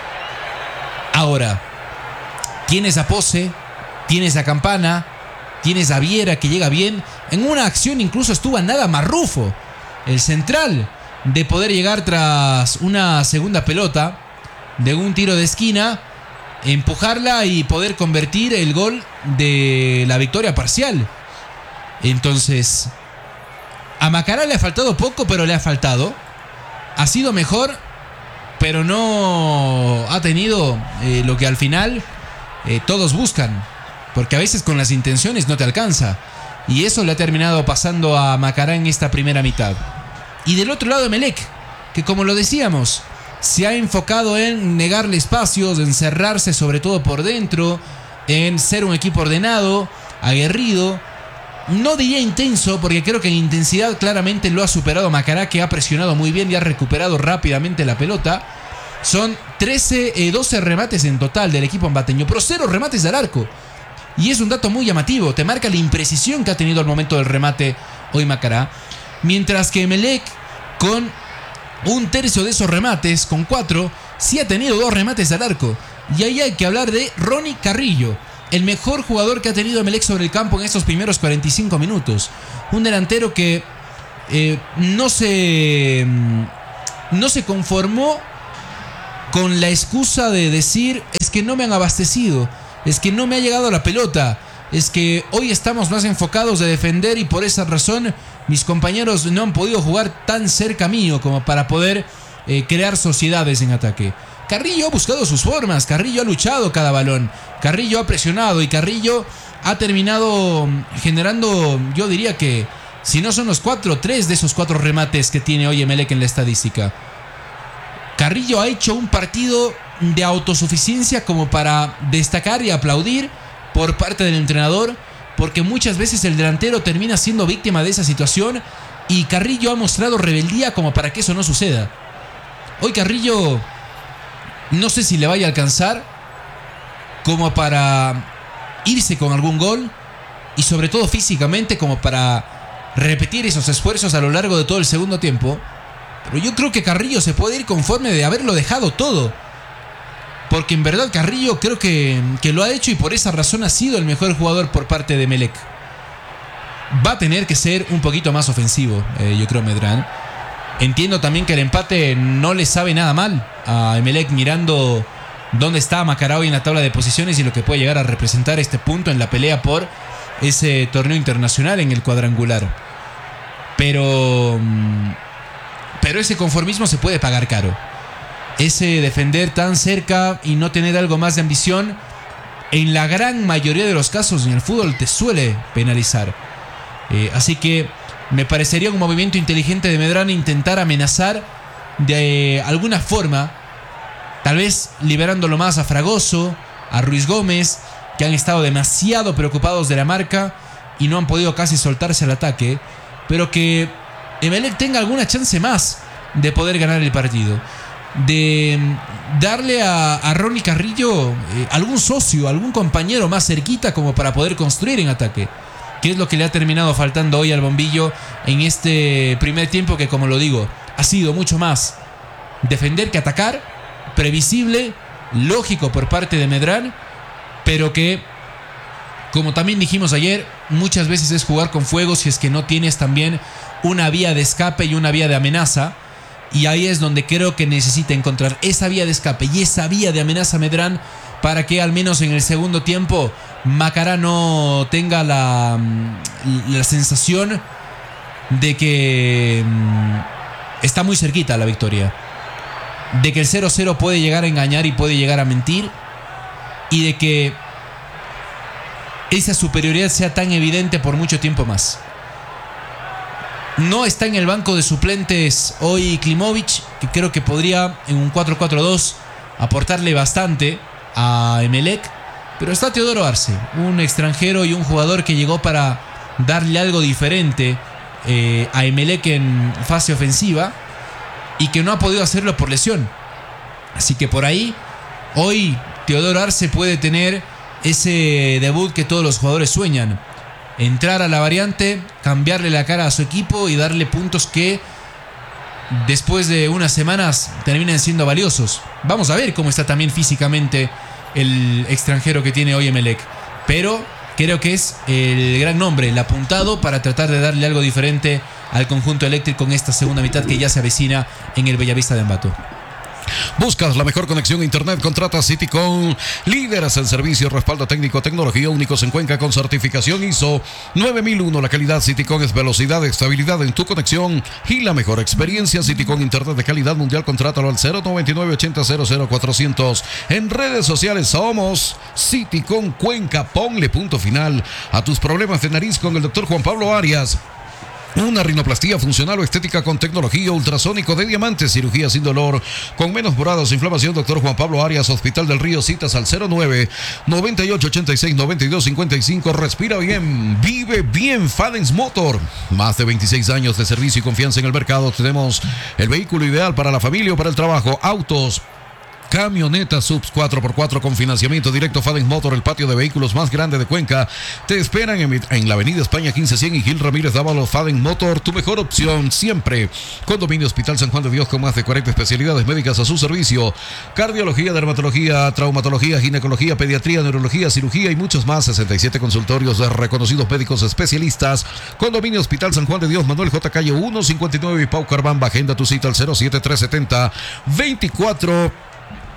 Ahora, tienes a Pose, tienes a Campana, tienes a Viera que llega bien. En una acción incluso estuvo a nada Marrufo, el central, de poder llegar tras una segunda pelota de un tiro de esquina, empujarla y poder convertir el gol de la victoria parcial. Entonces, a Macará le ha faltado poco, pero le ha faltado. Ha sido mejor, pero no ha tenido lo que al final todos buscan, porque a veces con las intenciones no te alcanza, y eso le ha terminado pasando a Macará en esta primera mitad. Y del otro lado, Emelec, que como lo decíamos, se ha enfocado en negarle espacios, en cerrarse sobre todo por dentro, en ser un equipo ordenado, aguerrido. No diría intenso, porque creo que en intensidad claramente lo ha superado Macará, que ha presionado muy bien y ha recuperado rápidamente la pelota. Son 12 remates en total del equipo ambateño, pero 0 remates al arco. Y es un dato muy llamativo, te marca la imprecisión que ha tenido al momento del remate hoy Macará. Mientras que Emelec, con un tercio de esos remates, con 4, sí ha tenido 2 remates al arco. Y ahí hay que hablar de Ronnie Carrillo, el mejor jugador que ha tenido Emelec sobre el campo en estos primeros 45 minutos. Un delantero que no se conformó con la excusa de decir: es que no me han abastecido, es que no me ha llegado la pelota, es que hoy estamos más enfocados de defender y por esa razón mis compañeros no han podido jugar tan cerca mío como para poder crear sociedades en ataque. Carrillo ha buscado sus formas, Carrillo ha luchado cada balón, Carrillo ha presionado y Carrillo ha terminado generando, yo diría que si no son los 4, 3 de esos 4 remates que tiene hoy Emelec en la estadística. Carrillo ha hecho un partido de autosuficiencia como para destacar y aplaudir por parte del entrenador, porque muchas veces el delantero termina siendo víctima de esa situación y Carrillo ha mostrado rebeldía como para que eso no suceda. Hoy Carrillo, no sé si le vaya a alcanzar como para irse con algún gol y sobre todo físicamente como para repetir esos esfuerzos a lo largo de todo el segundo tiempo. Pero yo creo que Carrillo se puede ir conforme de haberlo dejado todo, porque en verdad Carrillo creo que lo ha hecho y por esa razón ha sido el mejor jugador por parte de Emelec. Va a tener que ser un poquito más ofensivo, yo creo, Medrán. Entiendo también que el empate no le sabe nada mal a Emelec, mirando dónde está Macará hoy en la tabla de posiciones y lo que puede llegar a representar este punto en la pelea por ese torneo internacional en el cuadrangular. Pero ese conformismo se puede pagar caro. Ese defender tan cerca y no tener algo más de ambición, en la gran mayoría de los casos en el fútbol te suele penalizar. Así que me parecería un movimiento inteligente de Medrano intentar amenazar de alguna forma, tal vez liberándolo más a Fragoso, a Ruiz Gómez, que han estado demasiado preocupados de la marca y no han podido casi soltarse al ataque, pero que Emelec tenga alguna chance más de poder ganar el partido, de darle a Ronnie Carrillo algún socio, algún compañero más cerquita como para poder construir en ataque, que es lo que le ha terminado faltando hoy al Bombillo en este primer tiempo, que como lo digo, ha sido mucho más defender que atacar, previsible, lógico por parte de Medrán, pero que, como también dijimos ayer, muchas veces es jugar con fuego si es que no tienes también una vía de escape y una vía de amenaza. Y ahí es donde creo que necesita encontrar esa vía de escape y esa vía de amenaza Medrán, para que al menos en el segundo tiempo Macará no tenga la sensación de que está muy cerquita la victoria, de que el 0-0 puede llegar a engañar y puede llegar a mentir, y de que esa superioridad sea tan evidente por mucho tiempo más. No está en el banco de suplentes hoy Klimovic, que creo que podría en un 4-4-2 aportarle bastante a Emelec, pero está Teodoro Arce, un extranjero y un jugador que llegó para darle algo diferente a Emelec en fase ofensiva y que no ha podido hacerlo por lesión. Así que por ahí, hoy Teodoro Arce puede tener ese debut que todos los jugadores sueñan. Entrar a la variante, cambiarle la cara a su equipo y darle puntos que después de unas semanas terminen siendo valiosos. Vamos a ver cómo está también físicamente el extranjero que tiene hoy Emelec. Pero creo que es el gran nombre, el apuntado para tratar de darle algo diferente al conjunto eléctrico en esta segunda mitad que ya se avecina en el Bellavista de Ambato. ¿Buscas la mejor conexión a internet? Contrata Citycom, líderes en servicio, respaldo técnico, tecnología, únicos en Cuenca con certificación ISO 9001. La calidad Citycom es velocidad, estabilidad en tu conexión y la mejor experiencia. Citycom, internet de calidad mundial. Contrátalo al 099-80 En redes sociales somos Citycom Cuenca. Ponle punto final a tus problemas de nariz con el doctor Juan Pablo Arias. Una rinoplastía funcional o estética con tecnología ultrasónico de diamante, cirugía sin dolor, con menos morados, inflamación. Doctor Juan Pablo Arias, Hospital del Río. Citas al 09-9886-9255. Respira bien, vive bien. Fadens Motor, más de 26 años de servicio y confianza en el mercado. Tenemos el vehículo ideal para la familia o para el trabajo. Autos, camionetas, subs 4x4 con financiamiento directo. Fadens Motor, el patio de vehículos más grande de Cuenca. Te esperan en la avenida España 1500 y Gil Ramírez Dávalos. Fadens Motor, tu mejor opción siempre. Condominio Hospital San Juan de Dios con más de 40 especialidades médicas a su servicio. Cardiología, dermatología, traumatología, ginecología, pediatría, neurología, cirugía y muchos más. 67 consultorios de reconocidos médicos especialistas. Condominio Hospital San Juan de Dios, Manuel J. Calle 159 y Pau Carbamba. Agenda tu cita al 07370 24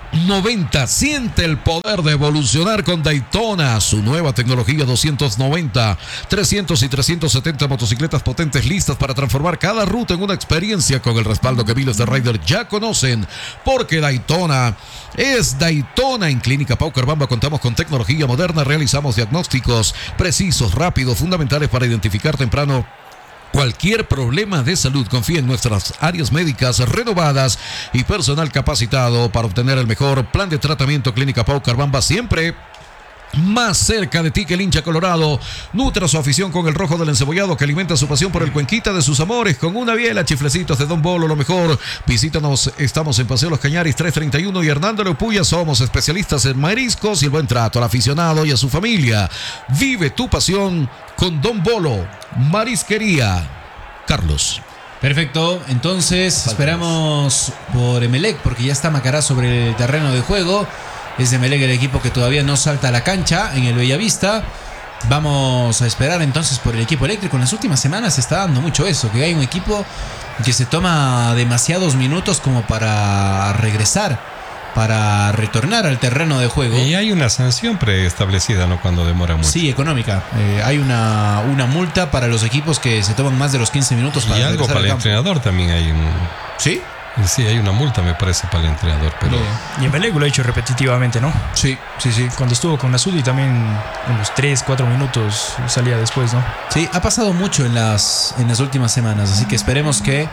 90. Siente el poder de evolucionar con Daytona, su nueva tecnología 290, 300 y 370 motocicletas potentes listas para transformar cada ruta en una experiencia con el respaldo que miles de riders ya conocen, porque Daytona es Daytona. En Clínica Pau Carbamba contamos con tecnología moderna, realizamos diagnósticos precisos, rápidos, fundamentales para identificar temprano cualquier problema de salud. Confía en nuestras áreas médicas renovadas y personal capacitado para obtener el mejor plan de tratamiento. Clínica Pau Carbamba, siempre más cerca de ti que el hincha colorado. Nutra su afición con el rojo del encebollado que alimenta su pasión por el Cuenquita de sus amores con una biela. Chiflecitos de Don Bolo, lo mejor. Visítanos, estamos en Paseo Los Cañaris 331 y Hernando Leopuya. Somos especialistas en mariscos y el buen trato al aficionado y a su familia. Vive tu pasión con Don Bolo, Marisquería. Carlos. Perfecto, entonces esperamos por Emelec porque ya está Macará sobre el terreno de juego. Es Emelec el equipo que todavía no salta a la cancha en el Bellavista. Vamos a esperar entonces por el equipo eléctrico. En las últimas semanas se está dando mucho eso, que hay un equipo que se toma demasiados minutos como para regresar, para retornar al terreno de juego. Y hay una sanción preestablecida, ¿no? Cuando demora mucho. Sí, económica. Hay una multa para los equipos que se toman más de los 15 minutos para y algo para el entrenador también hay un... ¿Sí? Sí, hay una multa, me parece, para el entrenador. Pero... Y en Emelec lo ha hecho repetitivamente, ¿no? Sí. Cuando estuvo con Nasudi también unos 3-4 minutos salía después, ¿no? Sí, ha pasado mucho en las últimas semanas, así que esperemos que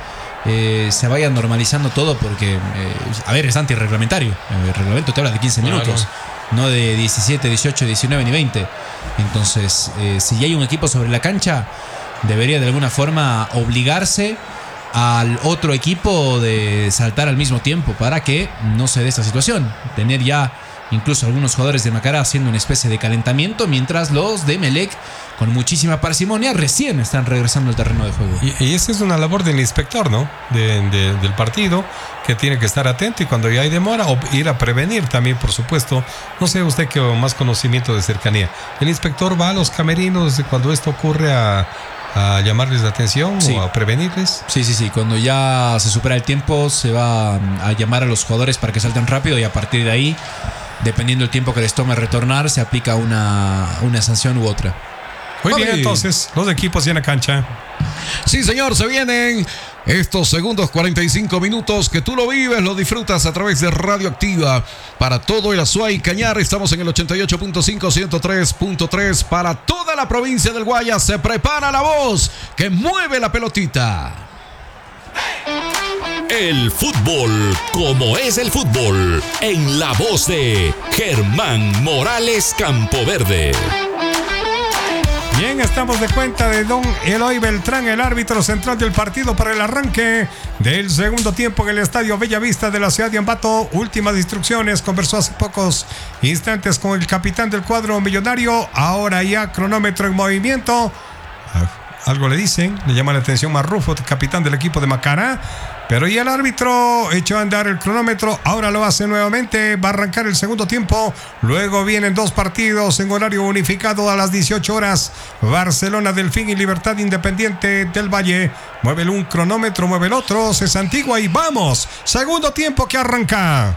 se vaya normalizando todo porque, a ver, es antirreglamentario. El reglamento te habla de 15 minutos, no de 17, 18, 19 ni 20. Entonces, si ya hay un equipo sobre la cancha, debería de alguna forma obligarse al otro equipo de saltar al mismo tiempo para que no se dé esta situación. Tener ya incluso algunos jugadores de Macará haciendo una especie de calentamiento, mientras los de Emelec, con muchísima parsimonia, recién están regresando al terreno de juego. Y esa es una labor del inspector, ¿no? Del partido, que tiene que estar atento y cuando ya hay demora, ir a prevenir también, por supuesto. No sé usted que más conocimiento de cercanía. El inspector va a los camerinos cuando esto ocurre a llamarles la atención, sí, o a prevenirles. Sí. Cuando ya se supera el tiempo, se va a llamar a los jugadores para que salten rápido y a partir de ahí, dependiendo del tiempo que les tome retornar, se aplica una sanción u otra. Muy bien, entonces, los equipos ya en la cancha. Sí, señor, se vienen estos segundos 45 minutos que tú lo vives, lo disfrutas a través de Radioactiva. Para todo el Azuay Cañar, estamos en el 88.5, 103.3. Para toda la provincia del Guayas, se prepara la voz que mueve la pelotita. El fútbol, como es el fútbol, en la voz de Germán Morales Campoverde. Bien, estamos de cuenta de don Eloy Beltrán, el árbitro central del partido para el arranque del segundo tiempo en el Estadio Bellavista de la ciudad de Ambato. Últimas instrucciones, conversó hace pocos instantes con el capitán del cuadro millonario. Ahora ya cronómetro en movimiento. Algo le dicen, le llama la atención Marrufo, capitán del equipo de Macará. Pero ya el árbitro echó a andar el cronómetro, ahora lo hace nuevamente, va a arrancar el segundo tiempo. Luego vienen dos partidos en horario unificado a las 18 horas. Barcelona, Delfín y Libertad Independiente del Valle. Mueve un cronómetro, mueve el otro, se santigua y vamos. Segundo tiempo que arranca.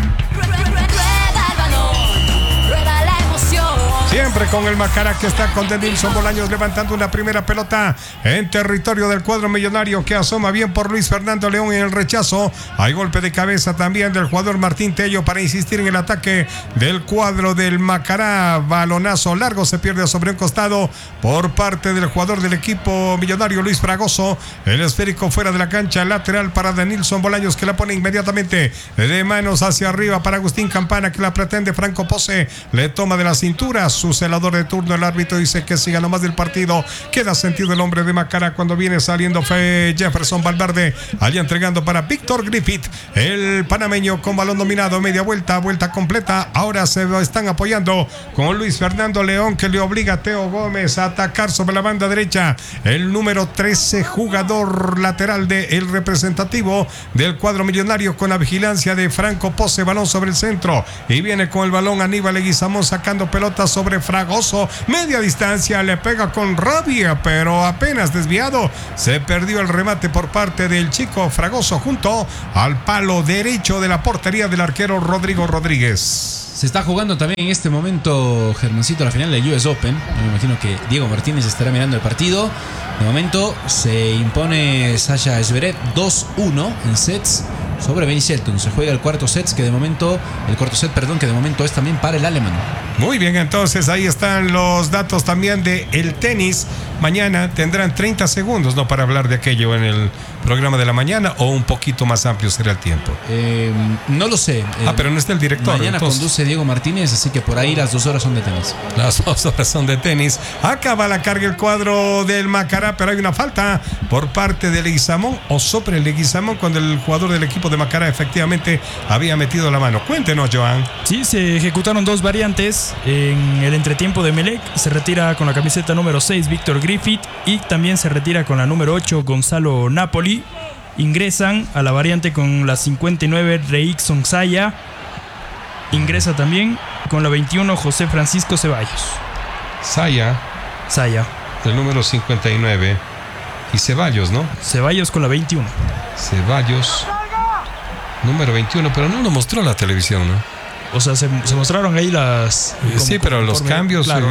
Siempre con el Macará que está con Denilson Bolaños levantando una primera pelota en territorio del cuadro millonario que asoma bien por Luis Fernando León en el rechazo. Hay golpe de cabeza también del jugador Martín Tello para insistir en el ataque del cuadro del Macará. Balonazo largo, se pierde sobre un costado por parte del jugador del equipo millonario Luis Fragoso. El esférico fuera de la cancha, lateral para Denilson Bolaños que la pone inmediatamente de manos hacia arriba para Agustín Campana que la pretende. Franco Pose le toma de la cintura. Su celador de turno, el árbitro dice que siga nomás del partido. Queda sentido el hombre de Macará cuando viene saliendo Jefferson Valverde, allá entregando para Víctor Griffith, el panameño con balón dominado, media vuelta, vuelta completa. Ahora se están apoyando con Luis Fernando León que le obliga a Teo Gómez a atacar sobre la banda derecha. El número 13, jugador lateral del representativo del cuadro millonario con la vigilancia de Franco Pose, balón sobre el centro y viene con el balón Aníbal Leguizamón sacando pelota sobre Fragoso, media distancia, le pega con rabia, pero apenas desviado. Se perdió el remate por parte del chico Fragoso junto al palo derecho de la portería del arquero Rodrigo Rodríguez. Se está jugando también en este momento, Germancito, la final del US Open. Me imagino que Diego Martínez estará mirando el partido. De momento se impone Sasha Zverev 2-1 en sets sobre Ben Shelton. Se juega el cuarto set que de momento es también para el alemán. Muy bien, entonces ahí están los datos también de el tenis. Mañana tendrán 30 segundos, ¿no? Para hablar de aquello en el programa de la mañana, o un poquito más amplio será el tiempo. No lo sé. Pero no está el director. Mañana entonces conduce Diego Martínez, así que por ahí las 2 horas son de tenis. Las 2 horas son de tenis. Acaba la carga el cuadro del Macará, pero hay una falta por parte de Leguizamón o sobre Leguizamón cuando el jugador del equipo de Macará efectivamente había metido la mano. Cuéntenos, Joan. Sí, se ejecutaron dos variantes. En el entretiempo de Melec se retira con la camiseta número 6 Víctor Griffith y también se retira con la número 8 Gonzalo Napoli. Ingresan a la variante con la 59 Reixon Saya. Ingresa también con la 21 José Francisco Ceballos. Saya. El número 59. Y Ceballos, ¿no? Ceballos con la 21. Ceballos. Número 21, pero no lo mostró la televisión, ¿no? O sea, se mostraron ahí las... Sí, pero los cambios claro,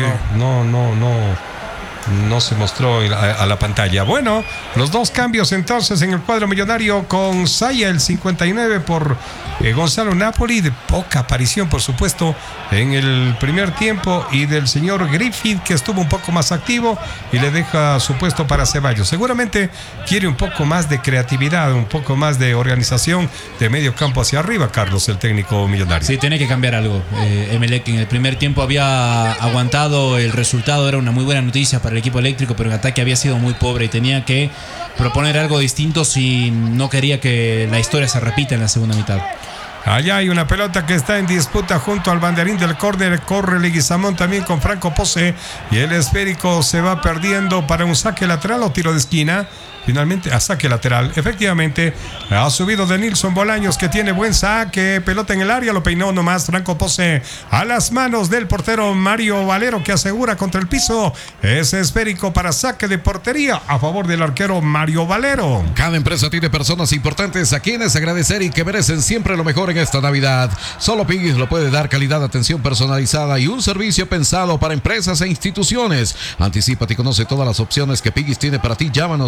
no se mostró a la pantalla. Bueno, los dos cambios entonces en el cuadro millonario con Saya, el 59 por Gonzalo Napoli, de poca aparición por supuesto en el primer tiempo, y del señor Griffith que estuvo un poco más activo y le deja su puesto para Ceballos. Seguramente quiere un poco más de creatividad, un poco más de organización de medio campo hacia arriba, Carlos, el técnico millonario. Sí, tiene que cambiar algo. Emelec en el primer tiempo había aguantado el resultado, era una muy buena noticia para el equipo eléctrico, pero en ataque había sido muy pobre y tenía que proponer algo distinto si no quería que la historia se repita en la segunda mitad. Allá hay una pelota que está en disputa junto al banderín del córner. Corre Leguizamón también con Franco Pose y el esférico se va perdiendo para un saque lateral o tiro de esquina. Finalmente a saque lateral. Efectivamente ha subido Denilson Bolaños que tiene buen saque. Pelota en el área, lo peinó nomás Franco Pose a las manos del portero Mario Valero que asegura contra el piso ese esférico para saque de portería a favor del arquero Mario Valero. Cada empresa tiene personas importantes a quienes agradecer y que merecen siempre lo mejor en esta Navidad. Solo Piggy's lo puede dar: calidad, atención personalizada y un servicio pensado para empresas e instituciones. Anticípate y conoce todas las opciones que Piggy's tiene para ti. Llámanos al 099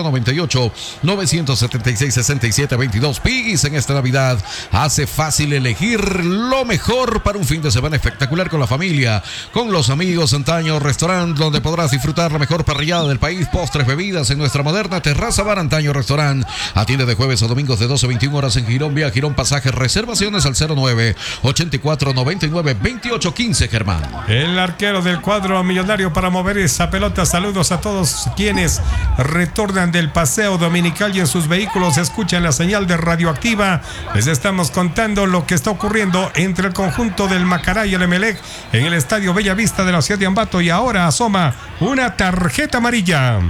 098 976 6722. Piggy's en esta Navidad hace fácil elegir lo mejor para un fin de semana espectacular con la familia, con los amigos. Antaño Restaurant, donde podrás disfrutar la mejor parrillada del país, postres, bebidas en nuestra moderna terraza bar. Antaño Restaurant atiende de jueves a domingos de 12 a 21 horas en Girón, vía Girón Pasajes. Reservaciones al 09 84 99 28 15. Germán, el arquero del cuadro millonario para mover esa pelota. Saludos a todos quienes retornan del paseo dominical y en sus vehículos escuchan la señal de Radioactiva. Les estamos contando lo que está ocurriendo entre el conjunto del Macará y el Emelec en el estadio Bella Vista de la ciudad de Ambato, y ahora asoma una tarjeta amarilla.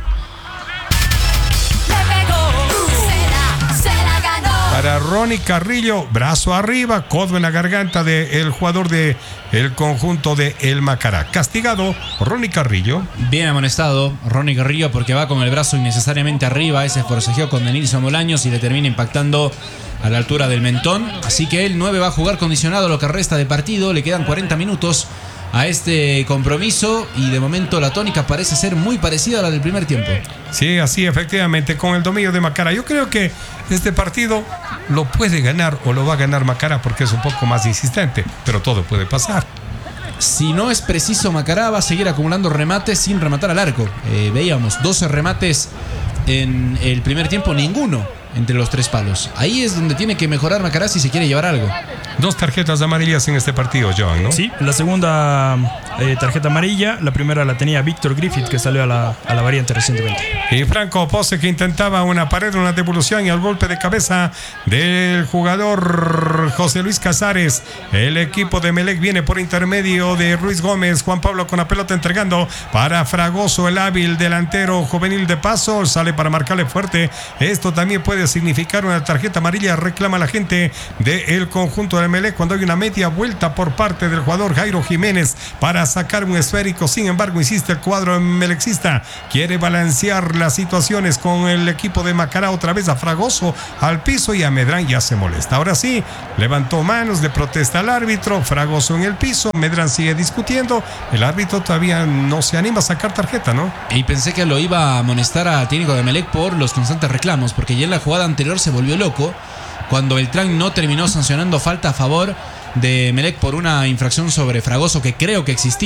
Para Ronnie Carrillo, brazo arriba, codo en la garganta del jugador del conjunto de El Macará. Castigado Ronnie Carrillo. Bien amonestado Ronnie Carrillo porque va con el brazo innecesariamente arriba. Ese forcejeo con Denilson Bolaños y le termina impactando a la altura del mentón. Así que el 9 va a jugar condicionado lo que resta de partido. Le quedan 40 minutos a este compromiso y de momento la tónica parece ser muy parecida a la del primer tiempo. Sí, así efectivamente, con el dominio de Macará. Yo creo que este partido lo puede ganar o lo va a ganar Macará porque es un poco más insistente, pero todo puede pasar. Si no es preciso, Macará va a seguir acumulando remates sin rematar al arco. Veíamos 12 remates en el primer tiempo, ninguno entre los tres palos. Ahí es donde tiene que mejorar Macará si se quiere llevar algo. 2 tarjetas amarillas en este partido, Joan, ¿no? Sí, la segunda tarjeta amarilla. La primera la tenía Víctor Griffith, que salió a la variante recientemente. Y Franco Pose, que intentaba una pared, una devolución, y al golpe de cabeza del jugador José Luis Casares. El equipo de Emelec viene por intermedio de Ruiz Gómez. Juan Pablo con la pelota entregando para Fragoso, el hábil delantero juvenil de Paso. Sale para marcarle fuerte. Esto también puede significar una tarjeta amarilla. Reclama la gente del conjunto de Emelec cuando hay una media vuelta por parte del jugador Jairo Jiménez para sacar un esférico. Sin embargo, insiste el cuadro emelecista, quiere balancear las situaciones con el equipo de Macará. Otra vez a Fragoso al piso y a Medrán ya se molesta. Ahora sí, levantó manos, le protesta al árbitro. Fragoso en el piso, Medrán sigue discutiendo. El árbitro todavía no se anima a sacar tarjeta, ¿no? Y pensé que lo iba a amonestar al técnico de Emelec por los constantes reclamos, porque ya en la jugada anterior se volvió loco cuando Beltrán no terminó sancionando falta a favor de Emelec por una infracción sobre Fragoso que creo que existía.